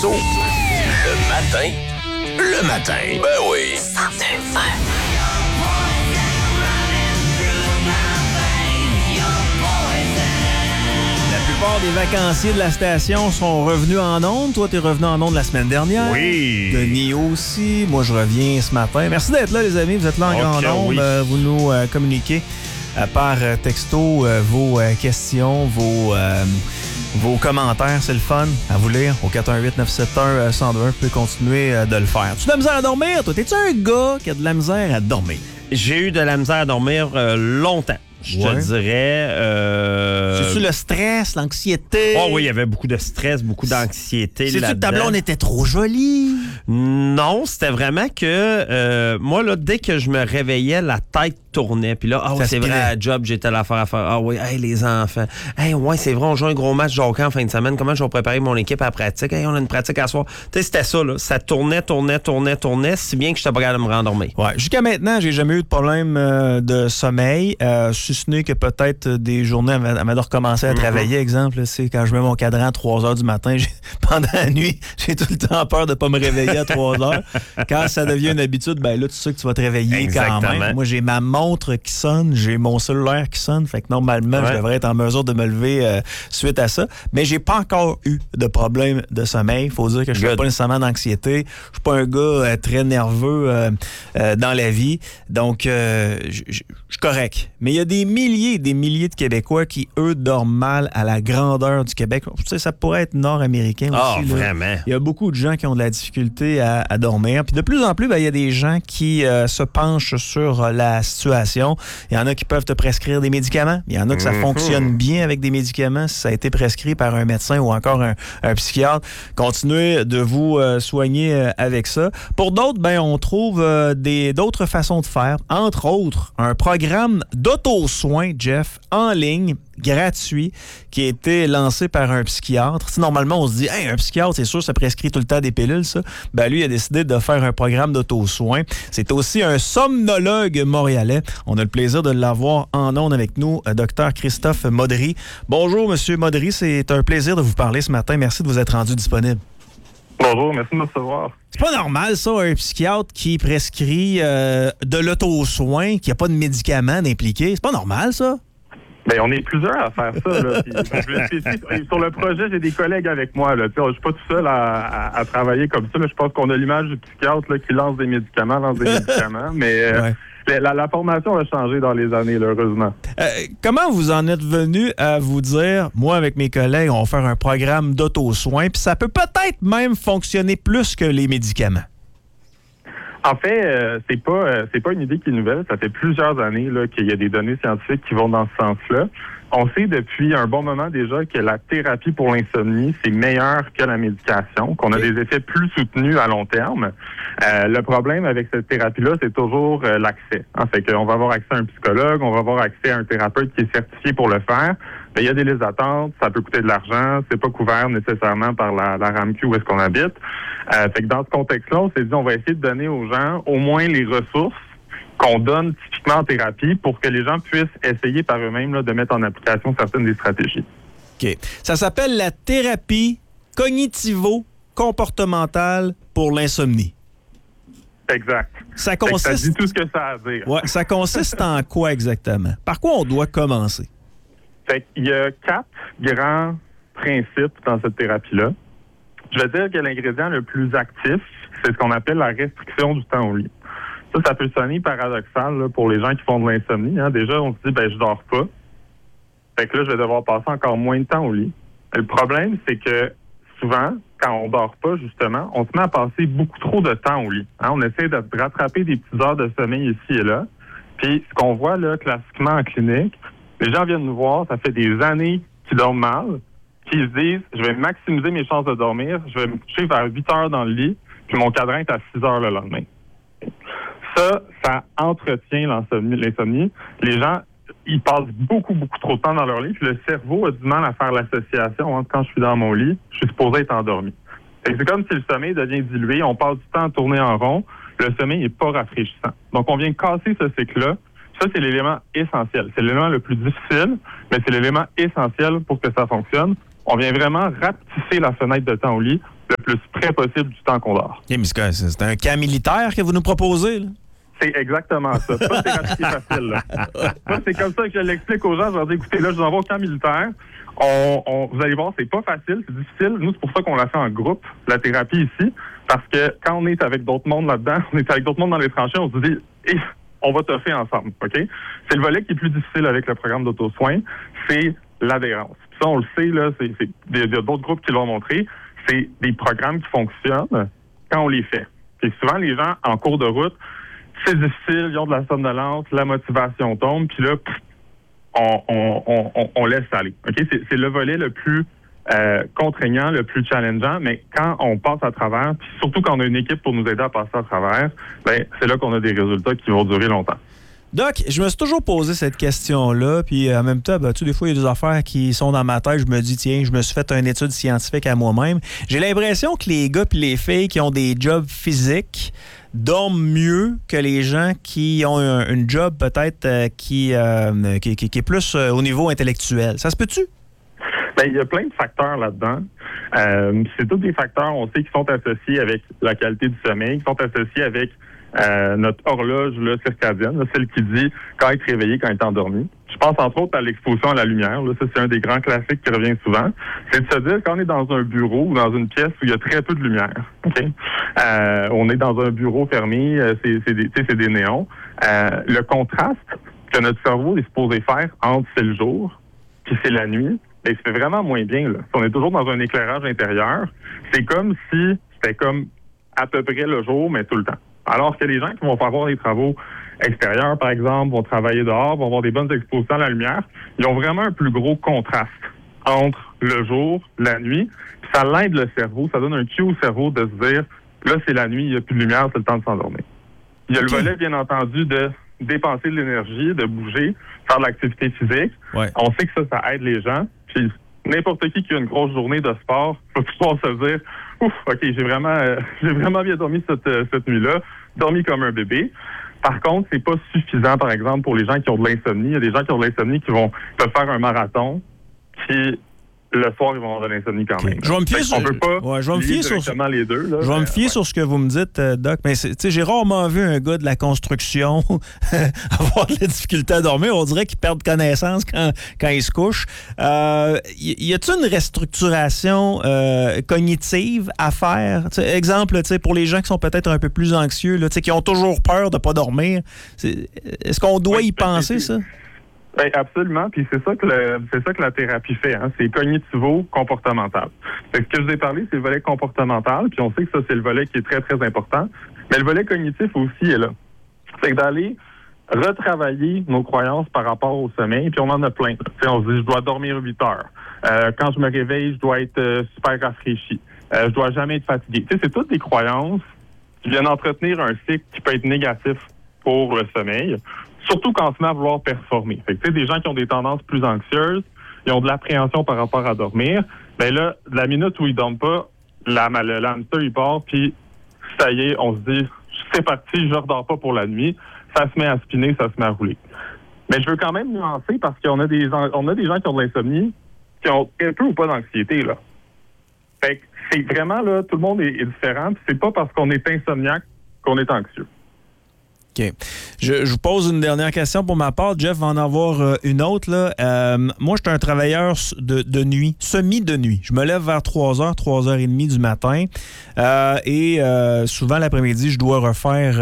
texto. Le matin. Ben oui. 102.1. La plupart des vacanciers de la station sont revenus en ondes. Toi, t'es revenu en ondes la semaine dernière. Oui. Denis aussi. Moi, je reviens ce matin. Merci d'être là, les amis. Vous êtes là en grande onde. Oui. Vous nous communiquez par texto vos questions, vos commentaires. C'est le fun à vous lire au 418-971-1021. Vous pouvez continuer de le faire. Tu as de la misère à dormir? Toi, t'es-tu un gars qui a de la misère à dormir? J'ai eu de la misère à dormir longtemps. Je te dirais... C'est-tu le stress, l'anxiété? Oh oui, il y avait beaucoup de stress, beaucoup d'anxiété C'est-tu là-dedans. que ta blonde était trop jolie? Non, c'était vraiment que moi, là, dès que je me réveillais, la tête tournait. Puis là, c'est vrai, à la job, j'étais l'affaire à faire. Ah oui, hey, les enfants. Hey, ouais, c'est vrai, on joue un gros match de hockey en fin de semaine. Comment je vais préparer mon équipe à la pratique? Hey, on a une pratique à soir. Tu sais, c'était ça, là. Ça tournait, si bien que je n'étais pas capable de me rendormir. Ouais. Jusqu'à maintenant, j'ai jamais eu de problème de sommeil. Si ce n'est que peut-être des journées avant de recommencer à travailler, exemple, c'est quand je mets mon cadran à 3 h du matin, pendant la nuit, j'ai tout le temps peur de ne pas me réveiller à 3 h. Quand ça devient une habitude, ben là, tu sais que tu vas te réveiller. Exactement. Quand même. Moi, j'ai ma montre qui sonne, j'ai mon cellulaire qui sonne, fait que normalement, je devrais être en mesure de me lever suite à ça. Mais j'ai pas encore eu de problème de sommeil. Faut dire que je suis pas nécessairement d'anxiété. Je suis pas un gars très nerveux dans la vie. Donc, je suis correct. Mais il y a des milliers de Québécois qui, eux, dorment mal à la grandeur du Québec. Tu sais, ça pourrait être nord-américain aussi. Ah, vraiment? Il y a beaucoup de gens qui ont de la difficulté à dormir. Puis de plus en plus, il y a des gens qui se penchent sur la situation. Il y en a qui peuvent te prescrire des médicaments. Il y en a que ça fonctionne bien avec des médicaments si ça a été prescrit par un médecin ou encore un psychiatre. Continuez de vous soigner avec ça. Pour d'autres, on trouve d'autres façons de faire. Entre autres, un programme d'auto-soin, Jeff, en ligne, gratuit, qui a été lancé par un psychiatre. Si normalement, on se dit, hey, un psychiatre, c'est sûr, ça prescrit tout le temps des pilules, ça. Lui, il a décidé de faire un programme d'auto-soin. C'est aussi un somnologue montréalais. On a le plaisir de l'avoir en ondes avec nous, Dr Christophe Modry. Bonjour, Monsieur Modry. C'est un plaisir de vous parler ce matin. Merci de vous être rendu disponible. Bonjour, merci de me recevoir. C'est pas normal, ça, un psychiatre qui prescrit de l'auto-soin, qui n'a pas de médicaments impliqués. C'est pas normal, ça? Bien, on est plusieurs à faire ça. Là. Puis, je le spécifie. Sur le projet, j'ai des collègues avec moi. Là. Je ne suis pas tout seul à travailler comme ça. Là. Je pense qu'on a l'image du psychiatre là, qui lance des médicaments. Mais la formation a changé dans les années, là, heureusement. Comment vous en êtes venu à vous dire, moi, avec mes collègues, on va faire un programme d'auto-soin, puis ça peut peut-être même fonctionner plus que les médicaments? En fait, c'est pas une idée qui est nouvelle. Ça fait plusieurs années là, qu'il y a des données scientifiques qui vont dans ce sens-là. On sait depuis un bon moment déjà que la thérapie pour l'insomnie, c'est meilleur que la médication, qu'on a des effets plus soutenus à long terme. Le problème avec cette thérapie-là, c'est toujours l'accès. Fait qu'on va avoir accès à un psychologue, on va avoir accès à un thérapeute qui est certifié pour le faire. Mais il y a des listes d'attente, ça peut coûter de l'argent, c'est pas couvert nécessairement par la RAMQ où est-ce qu'on habite. Fait que dans ce contexte-là, on s'est dit on va essayer de donner aux gens au moins les ressources qu'on donne typiquement en thérapie pour que les gens puissent essayer par eux-mêmes là, de mettre en application certaines des stratégies. OK. Ça s'appelle la thérapie cognitivo-comportementale pour l'insomnie. Exact. Ça consiste... Ça dit tout ce que ça a à dire. Ouais, ça consiste en quoi exactement? Par quoi on doit commencer? Fait qu'il y a 4 grands principes dans cette thérapie-là. Je vais dire que l'ingrédient le plus actif, c'est ce qu'on appelle la restriction du temps au lit. Ça peut sonner paradoxal là, pour les gens qui font de l'insomnie. Hein. Déjà, on se dit, je dors pas. Fait que là, je vais devoir passer encore moins de temps au lit. Le problème, c'est que souvent, quand on dort pas, justement, on se met à passer beaucoup trop de temps au lit. Hein. On essaie de rattraper des petites heures de sommeil ici et là. Puis, ce qu'on voit là, classiquement en clinique, les gens viennent nous voir, ça fait des années qu'ils dorment mal, puis ils se disent, je vais maximiser mes chances de dormir, je vais me coucher vers 8 heures dans le lit, puis mon cadran est à 6 heures le lendemain. Ça entretient l'insomnie. Les gens, ils passent beaucoup trop de temps dans leur lit, puis le cerveau a du mal à faire l'association entre quand je suis dans mon lit, je suis supposé être endormi. C'est comme si le sommeil devient dilué, on passe du temps à tourner en rond, le sommeil n'est pas rafraîchissant. Donc, on vient casser ce cycle-là. Ça, c'est l'élément essentiel. C'est l'élément le plus difficile, mais c'est l'élément essentiel pour que ça fonctionne. On vient vraiment rapetisser la fenêtre de temps au lit le plus près possible du temps qu'on dort. Okay, mais c'est un camp militaire que vous nous proposez, là? C'est exactement ça. C'est pas une thérapie qui est facile. Là. Moi, c'est comme ça que je l'explique aux gens. Je leur dis, écoutez, là, je vous envoie au camp militaire. Vous allez voir, c'est pas facile, c'est difficile. Nous, c'est pour ça qu'on l'a fait en groupe, la thérapie ici. Parce que quand on est avec d'autres mondes là-dedans, on est avec d'autres mondes dans les tranchées, on se dit, on va toffer ensemble, OK? C'est le volet qui est plus difficile avec le programme d'auto-soin, c'est l'adhérence. Puis ça, on le sait, là, il y a d'autres groupes qui l'ont montré, c'est des programmes qui fonctionnent quand on les fait. Et souvent, les gens, en cours de route, c'est difficile, ils ont de la somnolence, la motivation tombe, puis là, on laisse aller. OK? C'est le volet le plus contraignant, le plus challengeant, mais quand on passe à travers, puis surtout quand on a une équipe pour nous aider à passer à travers, ben c'est là qu'on a des résultats qui vont durer longtemps. Doc, je me suis toujours posé cette question-là, puis en même temps, des fois, il y a des affaires qui sont dans ma tête. Je me dis, tiens, je me suis fait une étude scientifique à moi-même. J'ai l'impression que les gars et les filles qui ont des jobs physiques dorment mieux que les gens qui ont une job peut-être qui est plus au niveau intellectuel. Ça se peut-tu? Ben, il y a plein de facteurs là-dedans. C'est tous des facteurs, on sait, qui sont associés avec la qualité du sommeil, qui sont associés avec notre horloge là, circadienne, là, celle qui dit quand être réveillé, quand être endormi. Je pense entre autres à l'exposition à la lumière. Là, ça, c'est un des grands classiques qui revient souvent. C'est de se dire quand on est dans un bureau ou dans une pièce où il y a très peu de lumière. Okay? On est dans un bureau fermé, c'est des néons. Le contraste que notre cerveau est supposé faire entre c'est le jour puis c'est la nuit, ben, il se fait vraiment moins bien. Là. Si on est toujours dans un éclairage intérieur, c'est comme si c'était comme à peu près le jour, mais tout le temps. Alors que les gens qui vont faire avoir des travaux extérieurs, par exemple, vont travailler dehors, vont avoir des bonnes expositions à la lumière, ils ont vraiment un plus gros contraste entre le jour, la nuit. Puis ça l'aide le cerveau, ça donne un cue au cerveau de se dire, là, c'est la nuit, il n'y a plus de lumière, c'est le temps de s'endormir. Il y a le volet, bien entendu, de dépenser de l'énergie, de bouger, faire de l'activité physique. Ouais. On sait que ça aide les gens. Puis n'importe qui a une grosse journée de sport va pouvoir se dire, ouf, OK, j'ai vraiment bien dormi cette nuit-là, dormi comme un bébé. Par contre, c'est pas suffisant, par exemple, pour les gens qui ont de l'insomnie. Il y a des gens qui ont de l'insomnie qui peuvent faire un marathon, qui le soir, ils vont avoir de l'insomnie quand même. Je vais me fier sur... peut pas je vais me fier sur les deux. Là, je vais me fier sur ce que vous me dites, Doc. Mais j'ai rarement vu un gars de la construction avoir de la difficulté à dormir. On dirait qu'il perd connaissance quand il se couche. Y a-t-il une restructuration cognitive à faire? Exemple, pour les gens qui sont peut-être un peu plus anxieux, là, qui ont toujours peur de ne pas dormir, est-ce qu'on doit y penser, ça? Ben absolument, puis c'est ça que la thérapie fait, hein. C'est cognitivo-comportemental. Ce que je vous ai parlé, c'est le volet comportemental, puis on sait que ça, c'est le volet qui est très, très important. Mais le volet cognitif aussi est là. C'est d'aller retravailler nos croyances par rapport au sommeil, puis on en a plein. T'sais, on se dit, je dois dormir 8 heures. Quand je me réveille, je dois être super rafraîchi. Je dois jamais être fatigué. T'sais, c'est toutes des croyances qui viennent entretenir un cycle qui peut être négatif pour le sommeil. Surtout quand on se met à vouloir performer. Fait que, des gens qui ont des tendances plus anxieuses, ils ont de l'appréhension par rapport à dormir, ben là, de la minute où ils dorment pas, le hamster, il part, puis ça y est, on se dit, c'est parti, je ne redors pas pour la nuit. Ça se met à spinner, ça se met à rouler. Mais je veux quand même nuancer parce qu'on a des gens qui ont de l'insomnie, qui ont un peu ou pas d'anxiété, là. Fait que c'est vraiment, là, tout le monde est différent, puis c'est pas parce qu'on est insomniaque qu'on est anxieux. OK. Je vous pose une dernière question pour ma part. Jeff va en avoir une autre. Là. Moi, je suis un travailleur de nuit, semi de nuit. Je me lève vers 3h, 3h30 du matin. Et souvent, l'après-midi, je dois refaire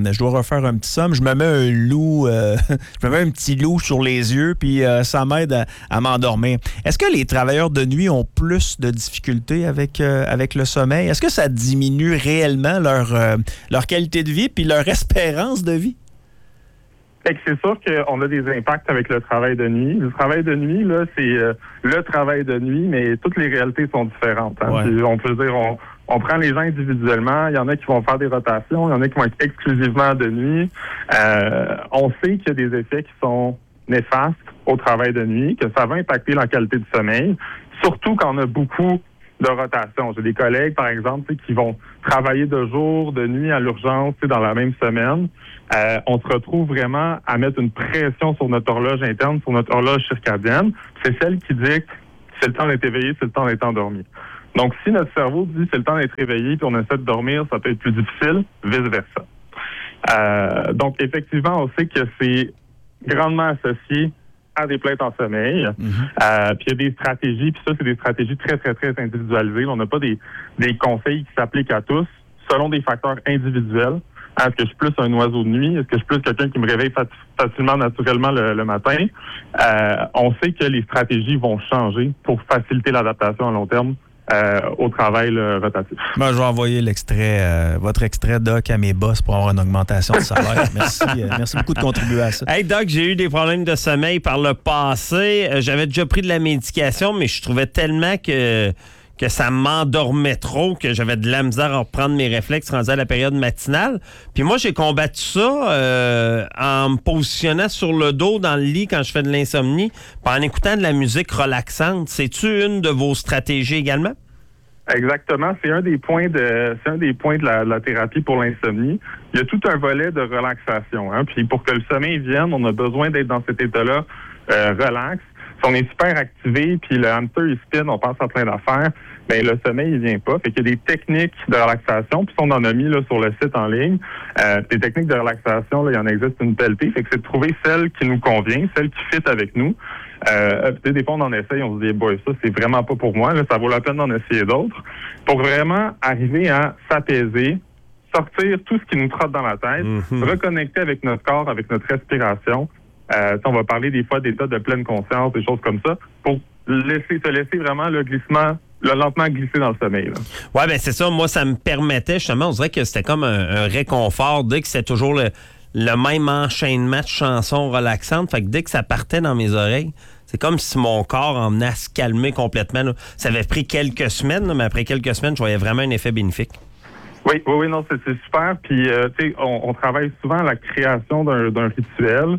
un petit somme. Je me mets un loup, je me mets un petit loup sur les yeux, puis ça m'aide à m'endormir. Est-ce que les travailleurs de nuit ont plus de difficultés avec le sommeil? Est-ce que ça diminue réellement leur qualité de vie puis leur espérance de vie? Fait que c'est sûr qu'on a des impacts avec le travail de nuit. Le travail de nuit, là, c'est le travail de nuit, mais toutes les réalités sont différentes. Hein? Ouais. On peut dire, on prend les gens individuellement. Il y en a qui vont faire des rotations, il y en a qui vont être exclusivement de nuit. On sait qu'il y a des effets qui sont néfastes au travail de nuit, que ça va impacter la qualité du sommeil, surtout quand on a beaucoup de rotation. J'ai des collègues, par exemple, qui vont travailler de jour, de nuit à l'urgence dans la même semaine. On se retrouve vraiment à mettre une pression sur notre horloge interne, sur notre horloge circadienne. C'est celle qui dit que c'est le temps d'être éveillé, c'est le temps d'être endormi. Donc, si notre cerveau dit c'est le temps d'être réveillé puis on essaie de dormir, ça peut être plus difficile, vice-versa. Donc, effectivement, on sait que c'est grandement associé à des plaintes en sommeil. Puis il y a des stratégies, puis ça, c'est des stratégies très, très, très individualisées. On n'a pas des conseils qui s'appliquent à tous selon des facteurs individuels. Est-ce que je suis plus un oiseau de nuit? Est-ce que je suis plus quelqu'un qui me réveille facilement, naturellement le matin? On sait que les stratégies vont changer pour faciliter l'adaptation à long terme au travail rotatif. Ben, je vais envoyer votre extrait, Doc, à mes boss pour avoir une augmentation de salaire. Merci beaucoup de contribuer à ça. Hey, Doc, j'ai eu des problèmes de sommeil par le passé. J'avais déjà pris de la médication, mais je trouvais tellement que ça m'endormait trop, que j'avais de la misère à reprendre mes réflexes rendus à la période matinale. Puis moi, j'ai combattu ça en me positionnant sur le dos dans le lit quand je fais de l'insomnie, puis en écoutant de la musique relaxante. C'est-tu une de vos stratégies également? Exactement. C'est un des points de la thérapie pour l'insomnie. Il y a tout un volet de relaxation. Puis pour que le sommeil vienne, on a besoin d'être dans cet état-là relax. Si on est super activé, puis le hamster, il spin, on pense à plein d'affaires, bien, le sommeil, il vient pas. Fait qu'il y a des techniques de relaxation, puis on en a mis là, sur le site en ligne. Des techniques de relaxation, là, il y en existe une pelletée. Fait que c'est de trouver celle qui nous convient, celle qui fit avec nous. Des fois, on en essaye, on se dit, boy, ça, c'est vraiment pas pour moi. Là, ça vaut la peine d'en essayer d'autres. Pour vraiment arriver à s'apaiser, sortir tout ce qui nous trotte dans la tête, reconnecter avec notre corps, avec notre respiration. On va parler des fois d'états de pleine conscience, des choses comme ça, pour te laisser vraiment le glissement, lentement glisser dans le sommeil. Oui, bien c'est ça. Moi, ça me permettait justement, on dirait que c'était comme un réconfort dès que c'était toujours le même enchaînement de chansons relaxantes. Fait que dès que ça partait dans mes oreilles, c'est comme si mon corps en venait à se calmer complètement. Là. Ça avait pris quelques semaines, là, mais après quelques semaines, je voyais vraiment un effet bénéfique. Oui, non, c'est super. Puis, tu sais, on travaille souvent à la création d'un rituel.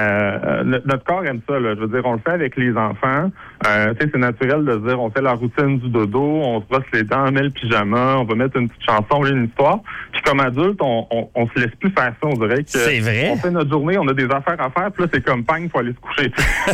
Notre corps aime ça, là. Je veux dire, on le fait avec les enfants. Tu sais, c'est naturel de dire, on fait la routine du dodo, on se brosse les dents, on met le pyjama, on va mettre une petite chanson, on lit une histoire. Puis, comme adulte, on se laisse plus faire ça. On dirait que c'est vrai. On fait notre journée, on a des affaires à faire, puis là, c'est comme bang, faut aller se coucher.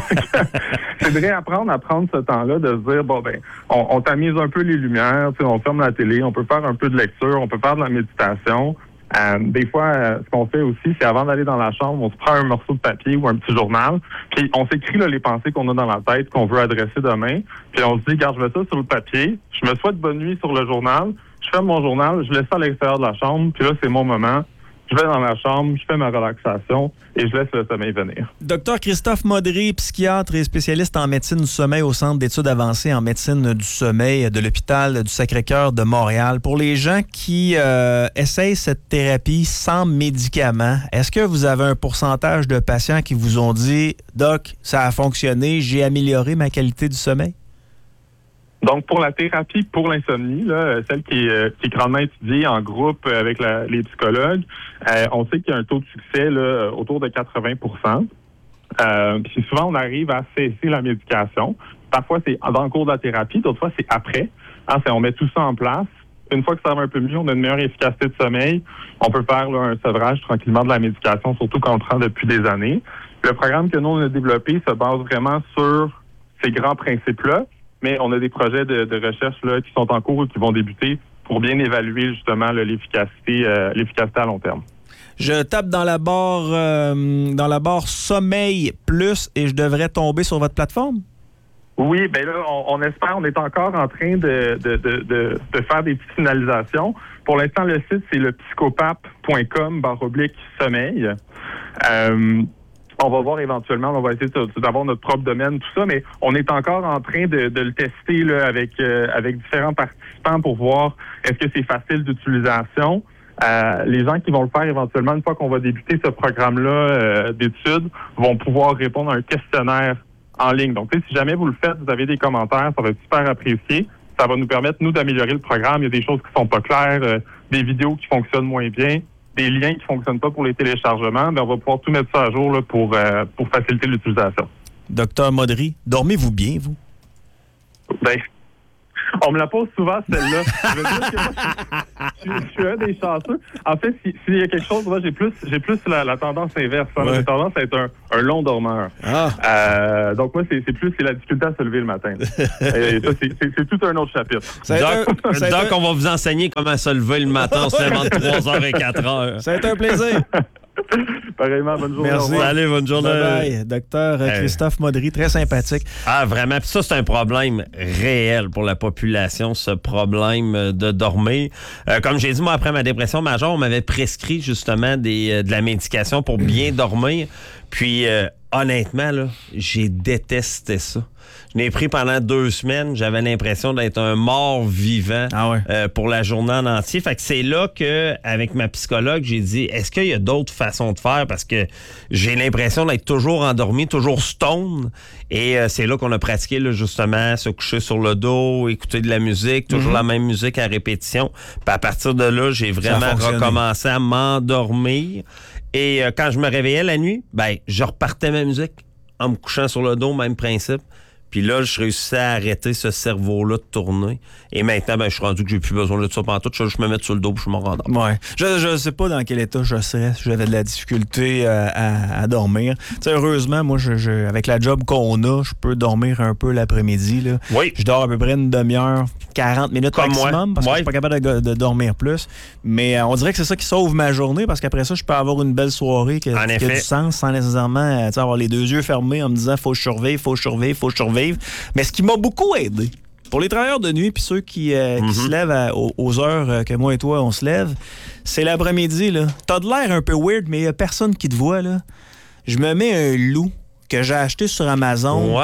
C'est de réapprendre à prendre ce temps-là, de se dire, bon, ben, on tamise un peu les lumières, tu sais, on ferme la télé, on peut faire un peu de lecture, on peut faire de la méditation. Des fois, ce qu'on fait aussi, c'est avant d'aller dans la chambre, on se prend un morceau de papier ou un petit journal, puis on s'écrit là, les pensées qu'on a dans la tête, qu'on veut adresser demain, puis on se dit, regarde, je mets ça sur le papier, je me souhaite bonne nuit sur le journal, je ferme mon journal, je laisse ça à l'extérieur de la chambre, puis là, c'est mon moment. Je vais dans la chambre, je fais ma relaxation et je laisse le sommeil venir. Docteur Christophe Modry, psychiatre et spécialiste en médecine du sommeil au Centre d'études avancées en médecine du sommeil de l'hôpital du Sacré-Cœur de Montréal. Pour les gens qui essayent cette thérapie sans médicaments, est-ce que vous avez un pourcentage de patients qui vous ont dit « Doc, ça a fonctionné, j'ai amélioré ma qualité du sommeil ». Donc, pour la thérapie pour l'insomnie, là, celle qui est grandement étudiée en groupe avec les psychologues, on sait qu'il y a un taux de succès là, autour de 80%. Puis souvent, on arrive à cesser la médication. Parfois, c'est dans le cours de la thérapie, d'autres fois, c'est après. On met tout ça en place. Une fois que ça va un peu mieux, on a une meilleure efficacité de sommeil. On peut faire là, un sevrage tranquillement de la médication, surtout quand on le prend depuis des années. Le programme que nous, on a développé se base vraiment sur ces grands principes-là. Mais on a des projets de recherche là, qui sont en cours et qui vont débuter pour bien évaluer justement là, l'efficacité à long terme. Je tape dans la barre Sommeil Plus et je devrais tomber sur votre plateforme? Oui, bien là, on espère. On est encore en train de faire des petites finalisations. Pour l'instant, le site, c'est le psychopape.com/sommeil. On va voir éventuellement, on va essayer d'avoir notre propre domaine, tout ça, mais on est encore en train de le tester là, avec différents participants pour voir est-ce que c'est facile d'utilisation. Les gens qui vont le faire éventuellement, une fois qu'on va débuter ce programme-là d'études, vont pouvoir répondre à un questionnaire en ligne. Donc, si jamais vous le faites, vous avez des commentaires, ça va être super apprécié. Ça va nous permettre, nous, d'améliorer le programme. Il y a des choses qui sont pas claires, des vidéos qui fonctionnent moins bien, des liens qui ne fonctionnent pas pour les téléchargements, mais on va pouvoir tout mettre ça à jour là, pour faciliter l'utilisation. Docteur Modry, dormez-vous bien, vous? Ben, On me la pose souvent, celle-là. Je veux dire que moi, je suis un des chanceux. En fait, s'il y a quelque chose, moi, j'ai plus la tendance inverse. Hein. J'ai tendance à être un long dormeur. Donc, moi, c'est la difficulté à se lever le matin. Et ça, c'est tout un autre chapitre. Donc, on va vous enseigner comment se lever le matin. On se lève entre 3h et 4h. Ça a été un plaisir. Pareillement, bonne journée. Merci. Allez, bonne journée. Bye. Docteur Christophe Modry, très sympathique. Ah, vraiment. Puis ça, c'est un problème réel pour la population, ce problème de dormir. Comme j'ai dit, moi, après ma dépression majeure, on m'avait prescrit justement de la médication pour bien dormir. Puis, honnêtement, là, j'ai détesté ça. Je l'ai pris pendant 2 semaines. J'avais l'impression d'être un mort vivant pour la journée en entier. Fait que c'est là que, avec ma psychologue, j'ai dit, est-ce qu'il y a d'autres façons de faire? Parce que j'ai l'impression d'être toujours endormi, toujours stone. Et c'est là qu'on a pratiqué, là, justement, se coucher sur le dos, écouter de la musique, toujours la même musique à répétition. Puis à partir de là, j'ai vraiment recommencé à m'endormir. Et quand je me réveillais la nuit, je repartais ma musique en me couchant sur le dos, même principe. Puis là, je réussissais à arrêter ce cerveau-là de tourner. Et maintenant, je suis rendu que j'ai plus besoin de ça pantoute. Je vais juste me mettre sur le dos et je me rendors. Ouais. Je sais pas dans quel état je serais si j'avais de la difficulté à dormir. T'sais, heureusement, moi, avec la job qu'on a, je peux dormir un peu l'après-midi. Là. Oui. Je dors à peu près une demi-heure, 40 minutes comme maximum, moi. parce que je suis pas capable de dormir plus. Mais on dirait que c'est ça qui sauve ma journée, parce qu'après ça, je peux avoir une belle soirée qui a du sens, sans nécessairement avoir les 2 yeux fermés en me disant « faut que je survive, faut que je survive, faut que je survive ». Mais ce qui m'a beaucoup aidé, pour les travailleurs de nuit puis ceux qui se lèvent aux heures que moi et toi, on se lève, c'est l'après-midi. Là. T'as de l'air un peu weird, mais il n'y a personne qui te voit. Là. Je me mets un loup que j'ai acheté sur Amazon,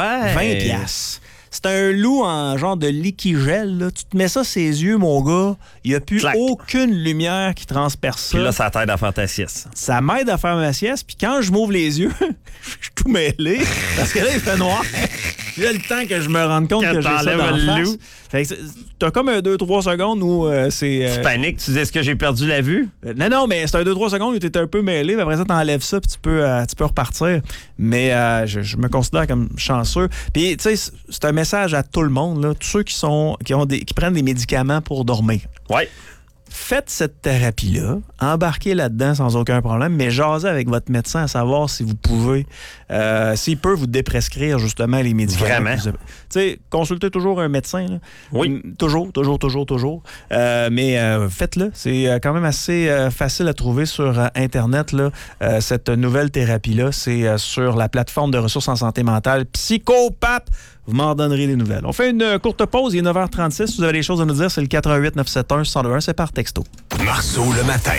20$. C'est un loup en genre de liquigel. Là. Tu te mets ça ses yeux, mon gars. Il n'y a plus aucune lumière qui transperce ça. Puis là, ça t'aide à faire ta sieste. Ça m'aide à faire ma sieste. Puis quand je m'ouvre les yeux, je suis tout mêlé. Parce que là, il fait noir. Il y a le temps que je me rende compte que j'ai ça dans le face. Fait que t'as comme un 2-3 secondes où c'est... Tu paniques, tu dis, est-ce que j'ai perdu la vue? Non, mais c'est un 2-3 secondes où t'es un peu mêlé. Après ça, t'enlèves ça puis tu peux repartir. Mais je me considère comme chanceux. Puis, tu sais, c'est un message à tout le monde, là, tous ceux qui prennent des médicaments pour dormir. Oui. Faites cette thérapie-là, embarquez là-dedans sans aucun problème, mais jasez avec votre médecin à savoir si vous pouvez, s'il peut vous déprescrire justement les médicaments. Vraiment? Tu sais, consultez toujours un médecin. Là. Oui. Toujours. Mais faites-le. C'est quand même assez facile à trouver sur Internet, là, cette nouvelle thérapie-là. C'est sur la plateforme de ressources en santé mentale Psychopathe. Vous m'en donnerez des nouvelles. On fait une courte pause. Il est 9h36. Si vous avez des choses à nous dire, c'est le 418-971-1021. C'est par texto. Marceau le matin.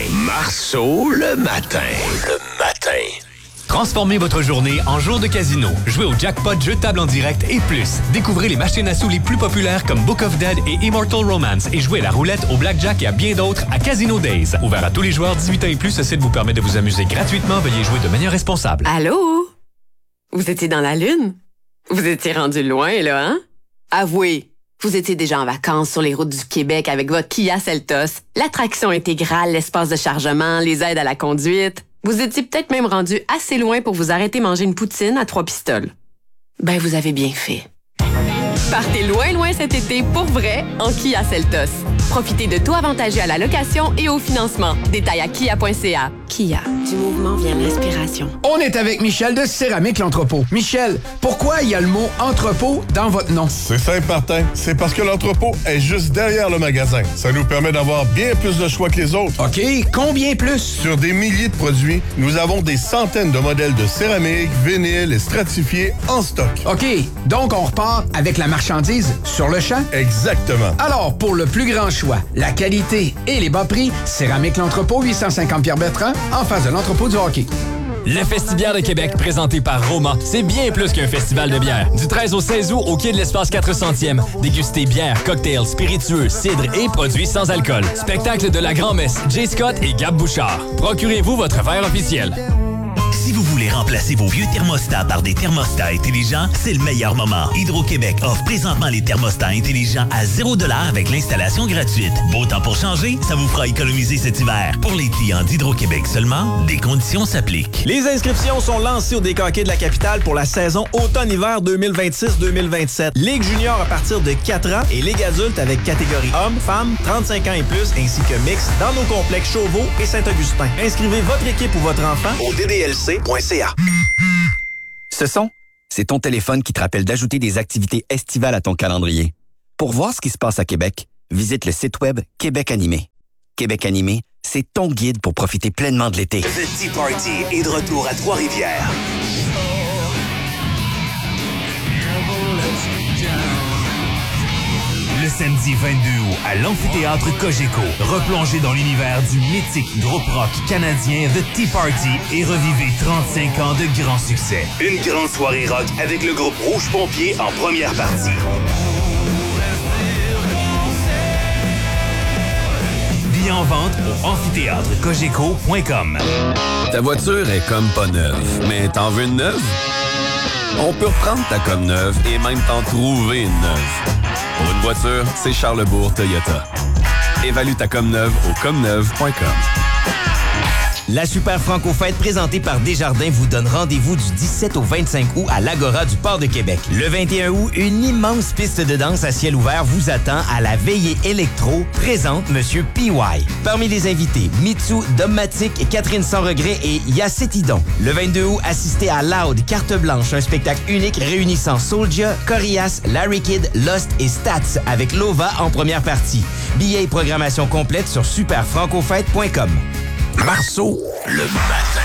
Transformez votre journée en jour de casino. Jouez au jackpot, jeu de table en direct et plus. Découvrez les machines à sous les plus populaires comme Book of Dead et Immortal Romance et jouez à la roulette, au blackjack et à bien d'autres à Casino Days. Ouvert à tous les joueurs 18 ans et plus, ce site vous permet de vous amuser gratuitement. Veuillez jouer de manière responsable. Allô? Vous étiez dans la Lune? Vous étiez rendu loin, là, hein? Avouez, vous étiez déjà en vacances sur les routes du Québec avec votre Kia Seltos, l'attraction intégrale, l'espace de chargement, les aides à la conduite. Vous étiez peut-être même rendu assez loin pour vous arrêter manger une poutine à 3 pistoles. Ben, vous avez bien fait. Partez loin cet été pour vrai en Kia Seltos. Profitez de taux avantageux à la location et au financement. Détails à kia.ca. Kia, du mouvement vient l'inspiration. On est avec Michel de Céramique L'Entrepôt. Michel, pourquoi il y a le mot entrepôt dans votre nom? C'est simple, Martin. C'est parce que l'entrepôt est juste derrière le magasin. Ça nous permet d'avoir bien plus de choix que les autres. OK, combien plus? Sur des milliers de produits, nous avons des centaines de modèles de céramique, vinyle et stratifiés en stock. OK, donc on repart avec la marchandise sur le champ? Exactement. Alors, pour le plus grand choix, la qualité et les bas prix, Céramique L'Entrepôt, 850 Pierre-Bertrand, en face de l'entrepôt du hockey. Le Festibière de Québec, présenté par Roma, c'est bien plus qu'un festival de bière. Du 13 au 16 août, au quai de l'Espace 400e, dégustez bière, cocktails, spiritueux, cidre et produits sans alcool. Spectacle de la Grand-Messe, Jay Scott et Gab Bouchard. Procurez-vous votre verre officiel. Si vous voulez remplacer vos vieux thermostats par des thermostats intelligents, c'est le meilleur moment. Hydro-Québec offre présentement les thermostats intelligents à 0$ avec l'installation gratuite. Beau temps pour changer, ça vous fera économiser cet hiver. Pour les clients d'Hydro-Québec seulement, des conditions s'appliquent. Les inscriptions sont lancées au DKK de la capitale pour la saison automne-hiver 2026-2027. Ligue junior à partir de 4 ans et Ligue adulte avec catégorie hommes, femmes, 35 ans et plus, ainsi que mix dans nos complexes Chauveau et Saint-Augustin. Inscrivez votre équipe ou votre enfant au ddlc.ca. Ce son, c'est ton téléphone qui te rappelle d'ajouter des activités estivales à ton calendrier. Pour voir ce qui se passe à Québec, visite le site web Québec Animé. Québec Animé, c'est ton guide pour profiter pleinement de l'été. The Tea Party est de retour à Trois-Rivières. Le samedi 22 août à l'amphithéâtre Cogeco, replongez dans l'univers du mythique groupe rock canadien The Tea Party et revivez 35 ans de grand succès. Une grande soirée rock avec le groupe Rouge Pompier en première partie. Billets en vente au amphithéâtrecogeco.com. Ta voiture est comme pas neuve, mais t'en veux une neuve? On peut reprendre ta comme neuve et même t'en trouver une neuve. Pour une voiture, c'est Charlesbourg Toyota. Évalue ta comme neuve au comneuve.com. La Super Franco-Fête présentée par Desjardins vous donne rendez-vous du 17 au 25 août à l'Agora du Port de Québec. Le 21 août, une immense piste de danse à ciel ouvert vous attend à la Veillée électro, présente Monsieur PY. Parmi les invités, Mitsu, Dommatic, Catherine Sans Regret et Yacetidon. Le 22 août, assistez à Loud, Carte Blanche, un spectacle unique réunissant Soulja, Corias, Larry Kidd, Lost et Stats avec Lova en première partie. Billets et programmation complète sur superfrancofête.com. Marceau, le matin.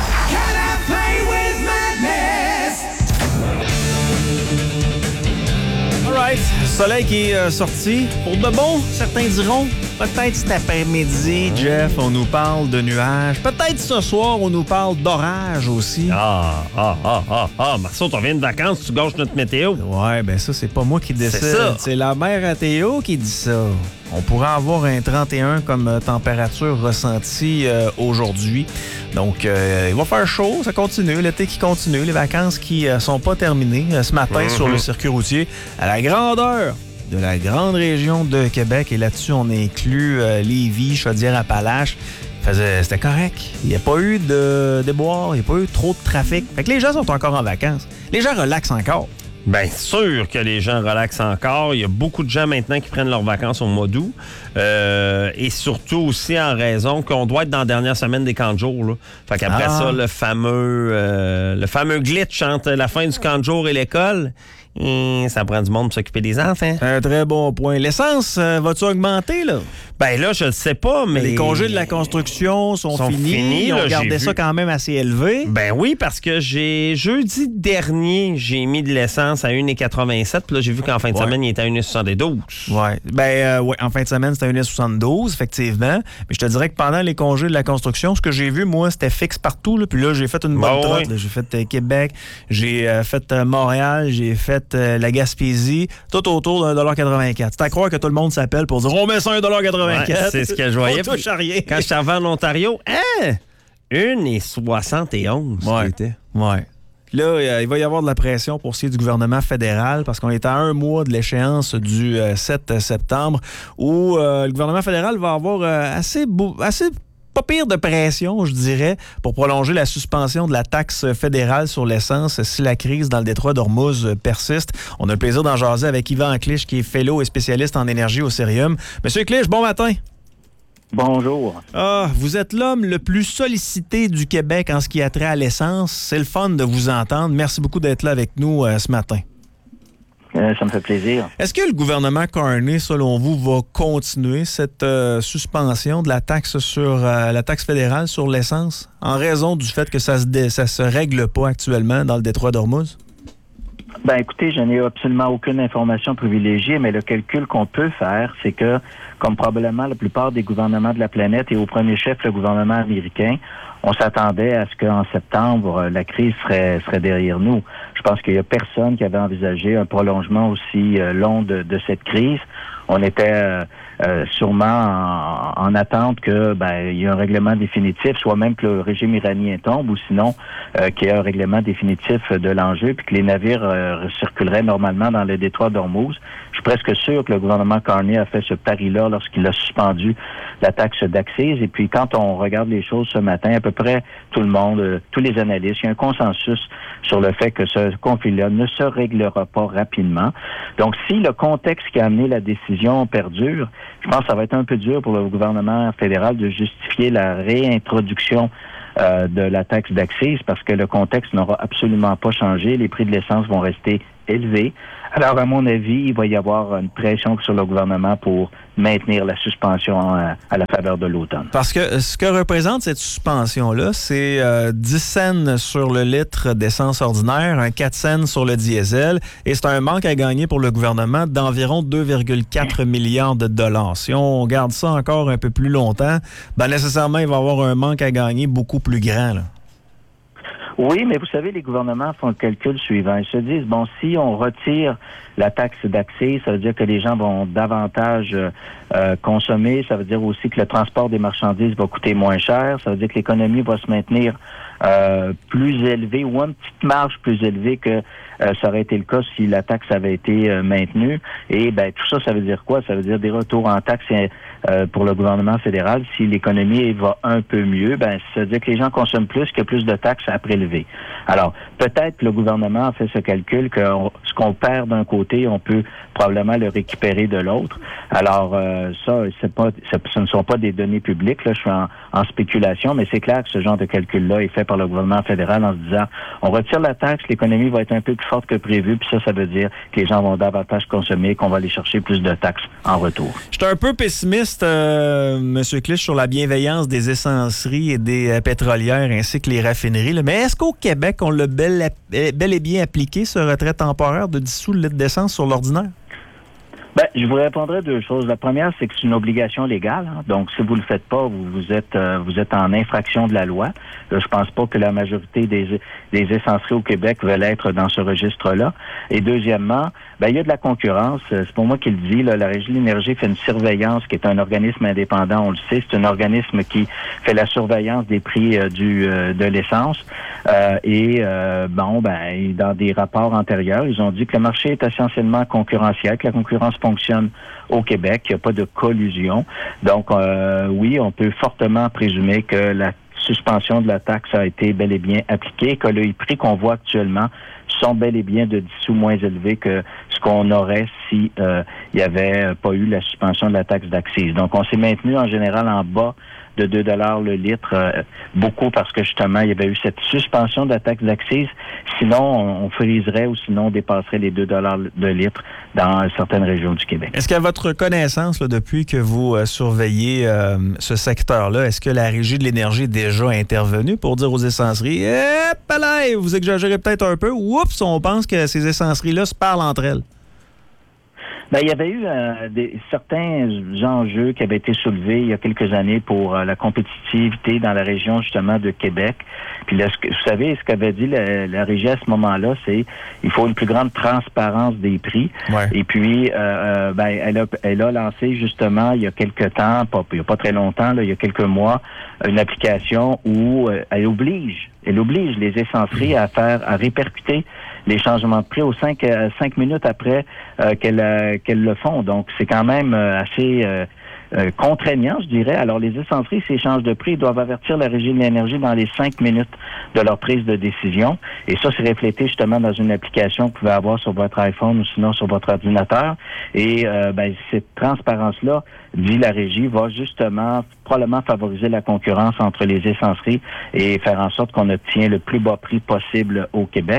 Alright, soleil qui est sorti. Pour de bon, certains diront, peut-être cet après-midi, Jeff, on nous parle de nuages. Peut-être ce soir, on nous parle d'orage aussi. Marceau, t'en viens de vacances, tu gâches notre météo. Ouais, ben ça, c'est pas moi qui décide. C'est ça. C'est la mère à Théo qui dit ça. On pourrait avoir un 31 comme température ressentie aujourd'hui. Donc, il va faire chaud, ça continue, l'été qui continue, les vacances qui sont pas terminées ce matin sur le circuit routier à la grandeur de la grande région de Québec. Et là-dessus, on inclut Lévis, Chaudière-Appalaches. C'était correct. Il n'y a pas eu de déboire, il n'y a pas eu trop de trafic. Fait que les gens sont encore en vacances. Les gens relaxent encore. Bien sûr que les gens relaxent encore. Il y a beaucoup de gens maintenant qui prennent leurs vacances au mois d'août. Et surtout aussi en raison qu'on doit être dans la dernière semaine des camps de jour. Là. Fait qu'après ça, le fameux glitch entre la fin du camp de jour et l'école, ça prend du monde pour s'occuper des enfants. Un très bon point. L'essence, va-tu augmenter, là? Ben là, je ne sais pas, mais... Les congés de la construction sont finis. Ils ont gardé ça quand même assez élevé. Ben oui, parce que jeudi dernier, j'ai mis de l'essence à 1,87. Puis là, j'ai vu qu'en fin de semaine, il était à 1,72. Ouais. En fin de semaine, c'était à 1,72, effectivement. Mais je te dirais que pendant les congés de la construction, ce que j'ai vu, moi, c'était fixe partout. Là. Puis là, j'ai fait une bonne trotte. J'ai fait Québec, j'ai fait Montréal, j'ai fait la Gaspésie, tout autour de 1,84. C'est à croire que tout le monde s'appelle pour dire on met ça à 1,84. Ouais, c'est ce que je voyais. On touche à rien. Quand je suis arrivé en Ontario, 1,71. Ouais. Là, il va y avoir de la pression pour ce qui est du gouvernement fédéral parce qu'on est à un mois de l'échéance du 7 septembre où le gouvernement fédéral va avoir assez pas pire de pression, je dirais, pour prolonger la suspension de la taxe fédérale sur l'essence si la crise dans le détroit d'Ormuz persiste. On a le plaisir d'en jaser avec Yvan Clich, qui est fellow et spécialiste en énergie au Cerium. Monsieur Clich, bon matin. Bonjour. Vous êtes l'homme le plus sollicité du Québec en ce qui a trait à l'essence. C'est le fun de vous entendre. Merci beaucoup d'être là avec nous ce matin. Ça me fait plaisir. Est-ce que le gouvernement Carney, selon vous, va continuer cette suspension de la taxe sur la taxe fédérale sur l'essence en raison du fait que ça se règle pas actuellement dans le détroit d'Ormuz? Ben écoutez, je n'ai absolument aucune information privilégiée, mais le calcul qu'on peut faire, c'est que, comme probablement la plupart des gouvernements de la planète et au premier chef le gouvernement américain, on s'attendait à ce qu'en septembre, la crise serait derrière nous. Je pense qu'il n'y a personne qui avait envisagé un prolongement aussi long de cette crise. On était sûrement en attente que il y a un règlement définitif, soit même que le régime iranien tombe, ou sinon qu'il y ait un règlement définitif de l'enjeu, puis que les navires circuleraient normalement dans le détroit d'Ormuz. Je suis presque sûr que le gouvernement Carney a fait ce pari-là lorsqu'il a suspendu la taxe d'accise. Et puis, quand on regarde les choses ce matin, à peu près tout le monde, tous les analystes, il y a un consensus sur le fait que ce conflit-là ne se réglera pas rapidement. Donc, si le contexte qui a amené la décision perdure, je pense que ça va être un peu dur pour le gouvernement fédéral de justifier la réintroduction de la taxe d'accise parce que le contexte n'aura absolument pas changé. Les prix de l'essence vont rester élevés. Alors, à mon avis, il va y avoir une pression sur le gouvernement pour maintenir la suspension à la faveur de l'automne. Parce que ce que représente cette suspension-là, c'est 10 cents sur le litre d'essence ordinaire, un 4 cents sur le diesel, et c'est un manque à gagner pour le gouvernement d'environ 2,4 milliards de dollars. Si on garde ça encore un peu plus longtemps, nécessairement, il va y avoir un manque à gagner beaucoup plus grand, là. Oui, mais vous savez, les gouvernements font le calcul suivant. Ils se disent, si on retire la taxe d'accise, ça veut dire que les gens vont davantage consommer. Ça veut dire aussi que le transport des marchandises va coûter moins cher. Ça veut dire que l'économie va se maintenir plus élevée ou une petite marge plus élevée que ça aurait été le cas si la taxe avait été maintenue. Et tout ça, ça veut dire quoi? Ça veut dire des retours en taxes pour le gouvernement fédéral. Si l'économie va un peu mieux, ça veut dire que les gens consomment plus, qu'il y a plus de taxes à prélever. Alors, peut-être que le gouvernement a fait ce calcul que ce qu'on perd d'un côté, on peut probablement le récupérer de l'autre. Alors, ce ne sont pas des données publiques. Là, je suis en spéculation, mais c'est clair que ce genre de calcul-là est fait par le gouvernement fédéral en se disant, on retire la taxe, l'économie va être un peu plus forte que prévu, puis ça veut dire que les gens vont davantage consommer, qu'on va aller chercher plus de taxes en retour. Je suis un peu pessimiste, M. Clich, sur la bienveillance des essenceries et des pétrolières ainsi que les raffineries. Là. Mais est-ce qu'au Québec, on l'a bel et bien appliqué, ce retrait temporaire de 10 sous le litre d'essence sur l'ordinaire? Je vous répondrai deux choses. La première, c'est que c'est une obligation légale. Hein. Donc, si vous le faites pas, vous êtes en infraction de la loi. Là, je pense pas que la majorité des essenceries au Québec veulent être dans ce registre-là. Et deuxièmement, il y a de la concurrence. C'est pour moi qui le dis. Là, la Régie de l'énergie fait une surveillance qui est un organisme indépendant, on le sait. C'est un organisme qui fait la surveillance des prix de l'essence. Dans des rapports antérieurs, ils ont dit que le marché est essentiellement concurrentiel, que la concurrence fonctionne au Québec, qu'il n'y a pas de collusion. Donc, oui, on peut fortement présumer que la suspension de la taxe a été bel et bien appliquée, que les prix qu'on voit actuellement sont bel et bien de 10 sous moins élevés que ce qu'on aurait si il n'y avait pas eu la suspension de la taxe d'accise. Donc, on s'est maintenu en général en bas de 2 $ le litre, beaucoup parce que justement, il y avait eu cette suspension de la taxe d'accise. Sinon, on friserait ou sinon on dépasserait les 2 $ de litre dans certaines régions du Québec. Est-ce qu'à votre connaissance, là, depuis que vous surveillez ce secteur-là, est-ce que la Régie de l'énergie est déjà intervenue pour dire aux essenceries « vous exagérez peut-être un peu, oups, on pense que ces essenceries-là se parlent entre elles ». Il y avait eu certains enjeux qui avaient été soulevés il y a quelques années pour la compétitivité dans la région justement de Québec. Puis là, vous savez, ce qu'avait dit la Régie à ce moment-là, c'est il faut une plus grande transparence des prix. Ouais. Et puis, elle a lancé justement il y a quelques temps, il n'y a pas très longtemps, là, il y a quelques mois, une application où elle oblige les essenceries à répercuter les changements de prix aux 5 minutes après qu'elles le font. Donc, c'est quand même assez contraignant, je dirais. Alors, les essenceries, ces changes de prix, doivent avertir la Régie de l'énergie dans les 5 minutes de leur prise de décision. Et ça, c'est reflété justement dans une application que vous pouvez avoir sur votre iPhone ou sinon sur votre ordinateur. Et cette transparence-là, dit la Régie, va justement probablement favoriser la concurrence entre les essenceries et faire en sorte qu'on obtient le plus bas prix possible au Québec.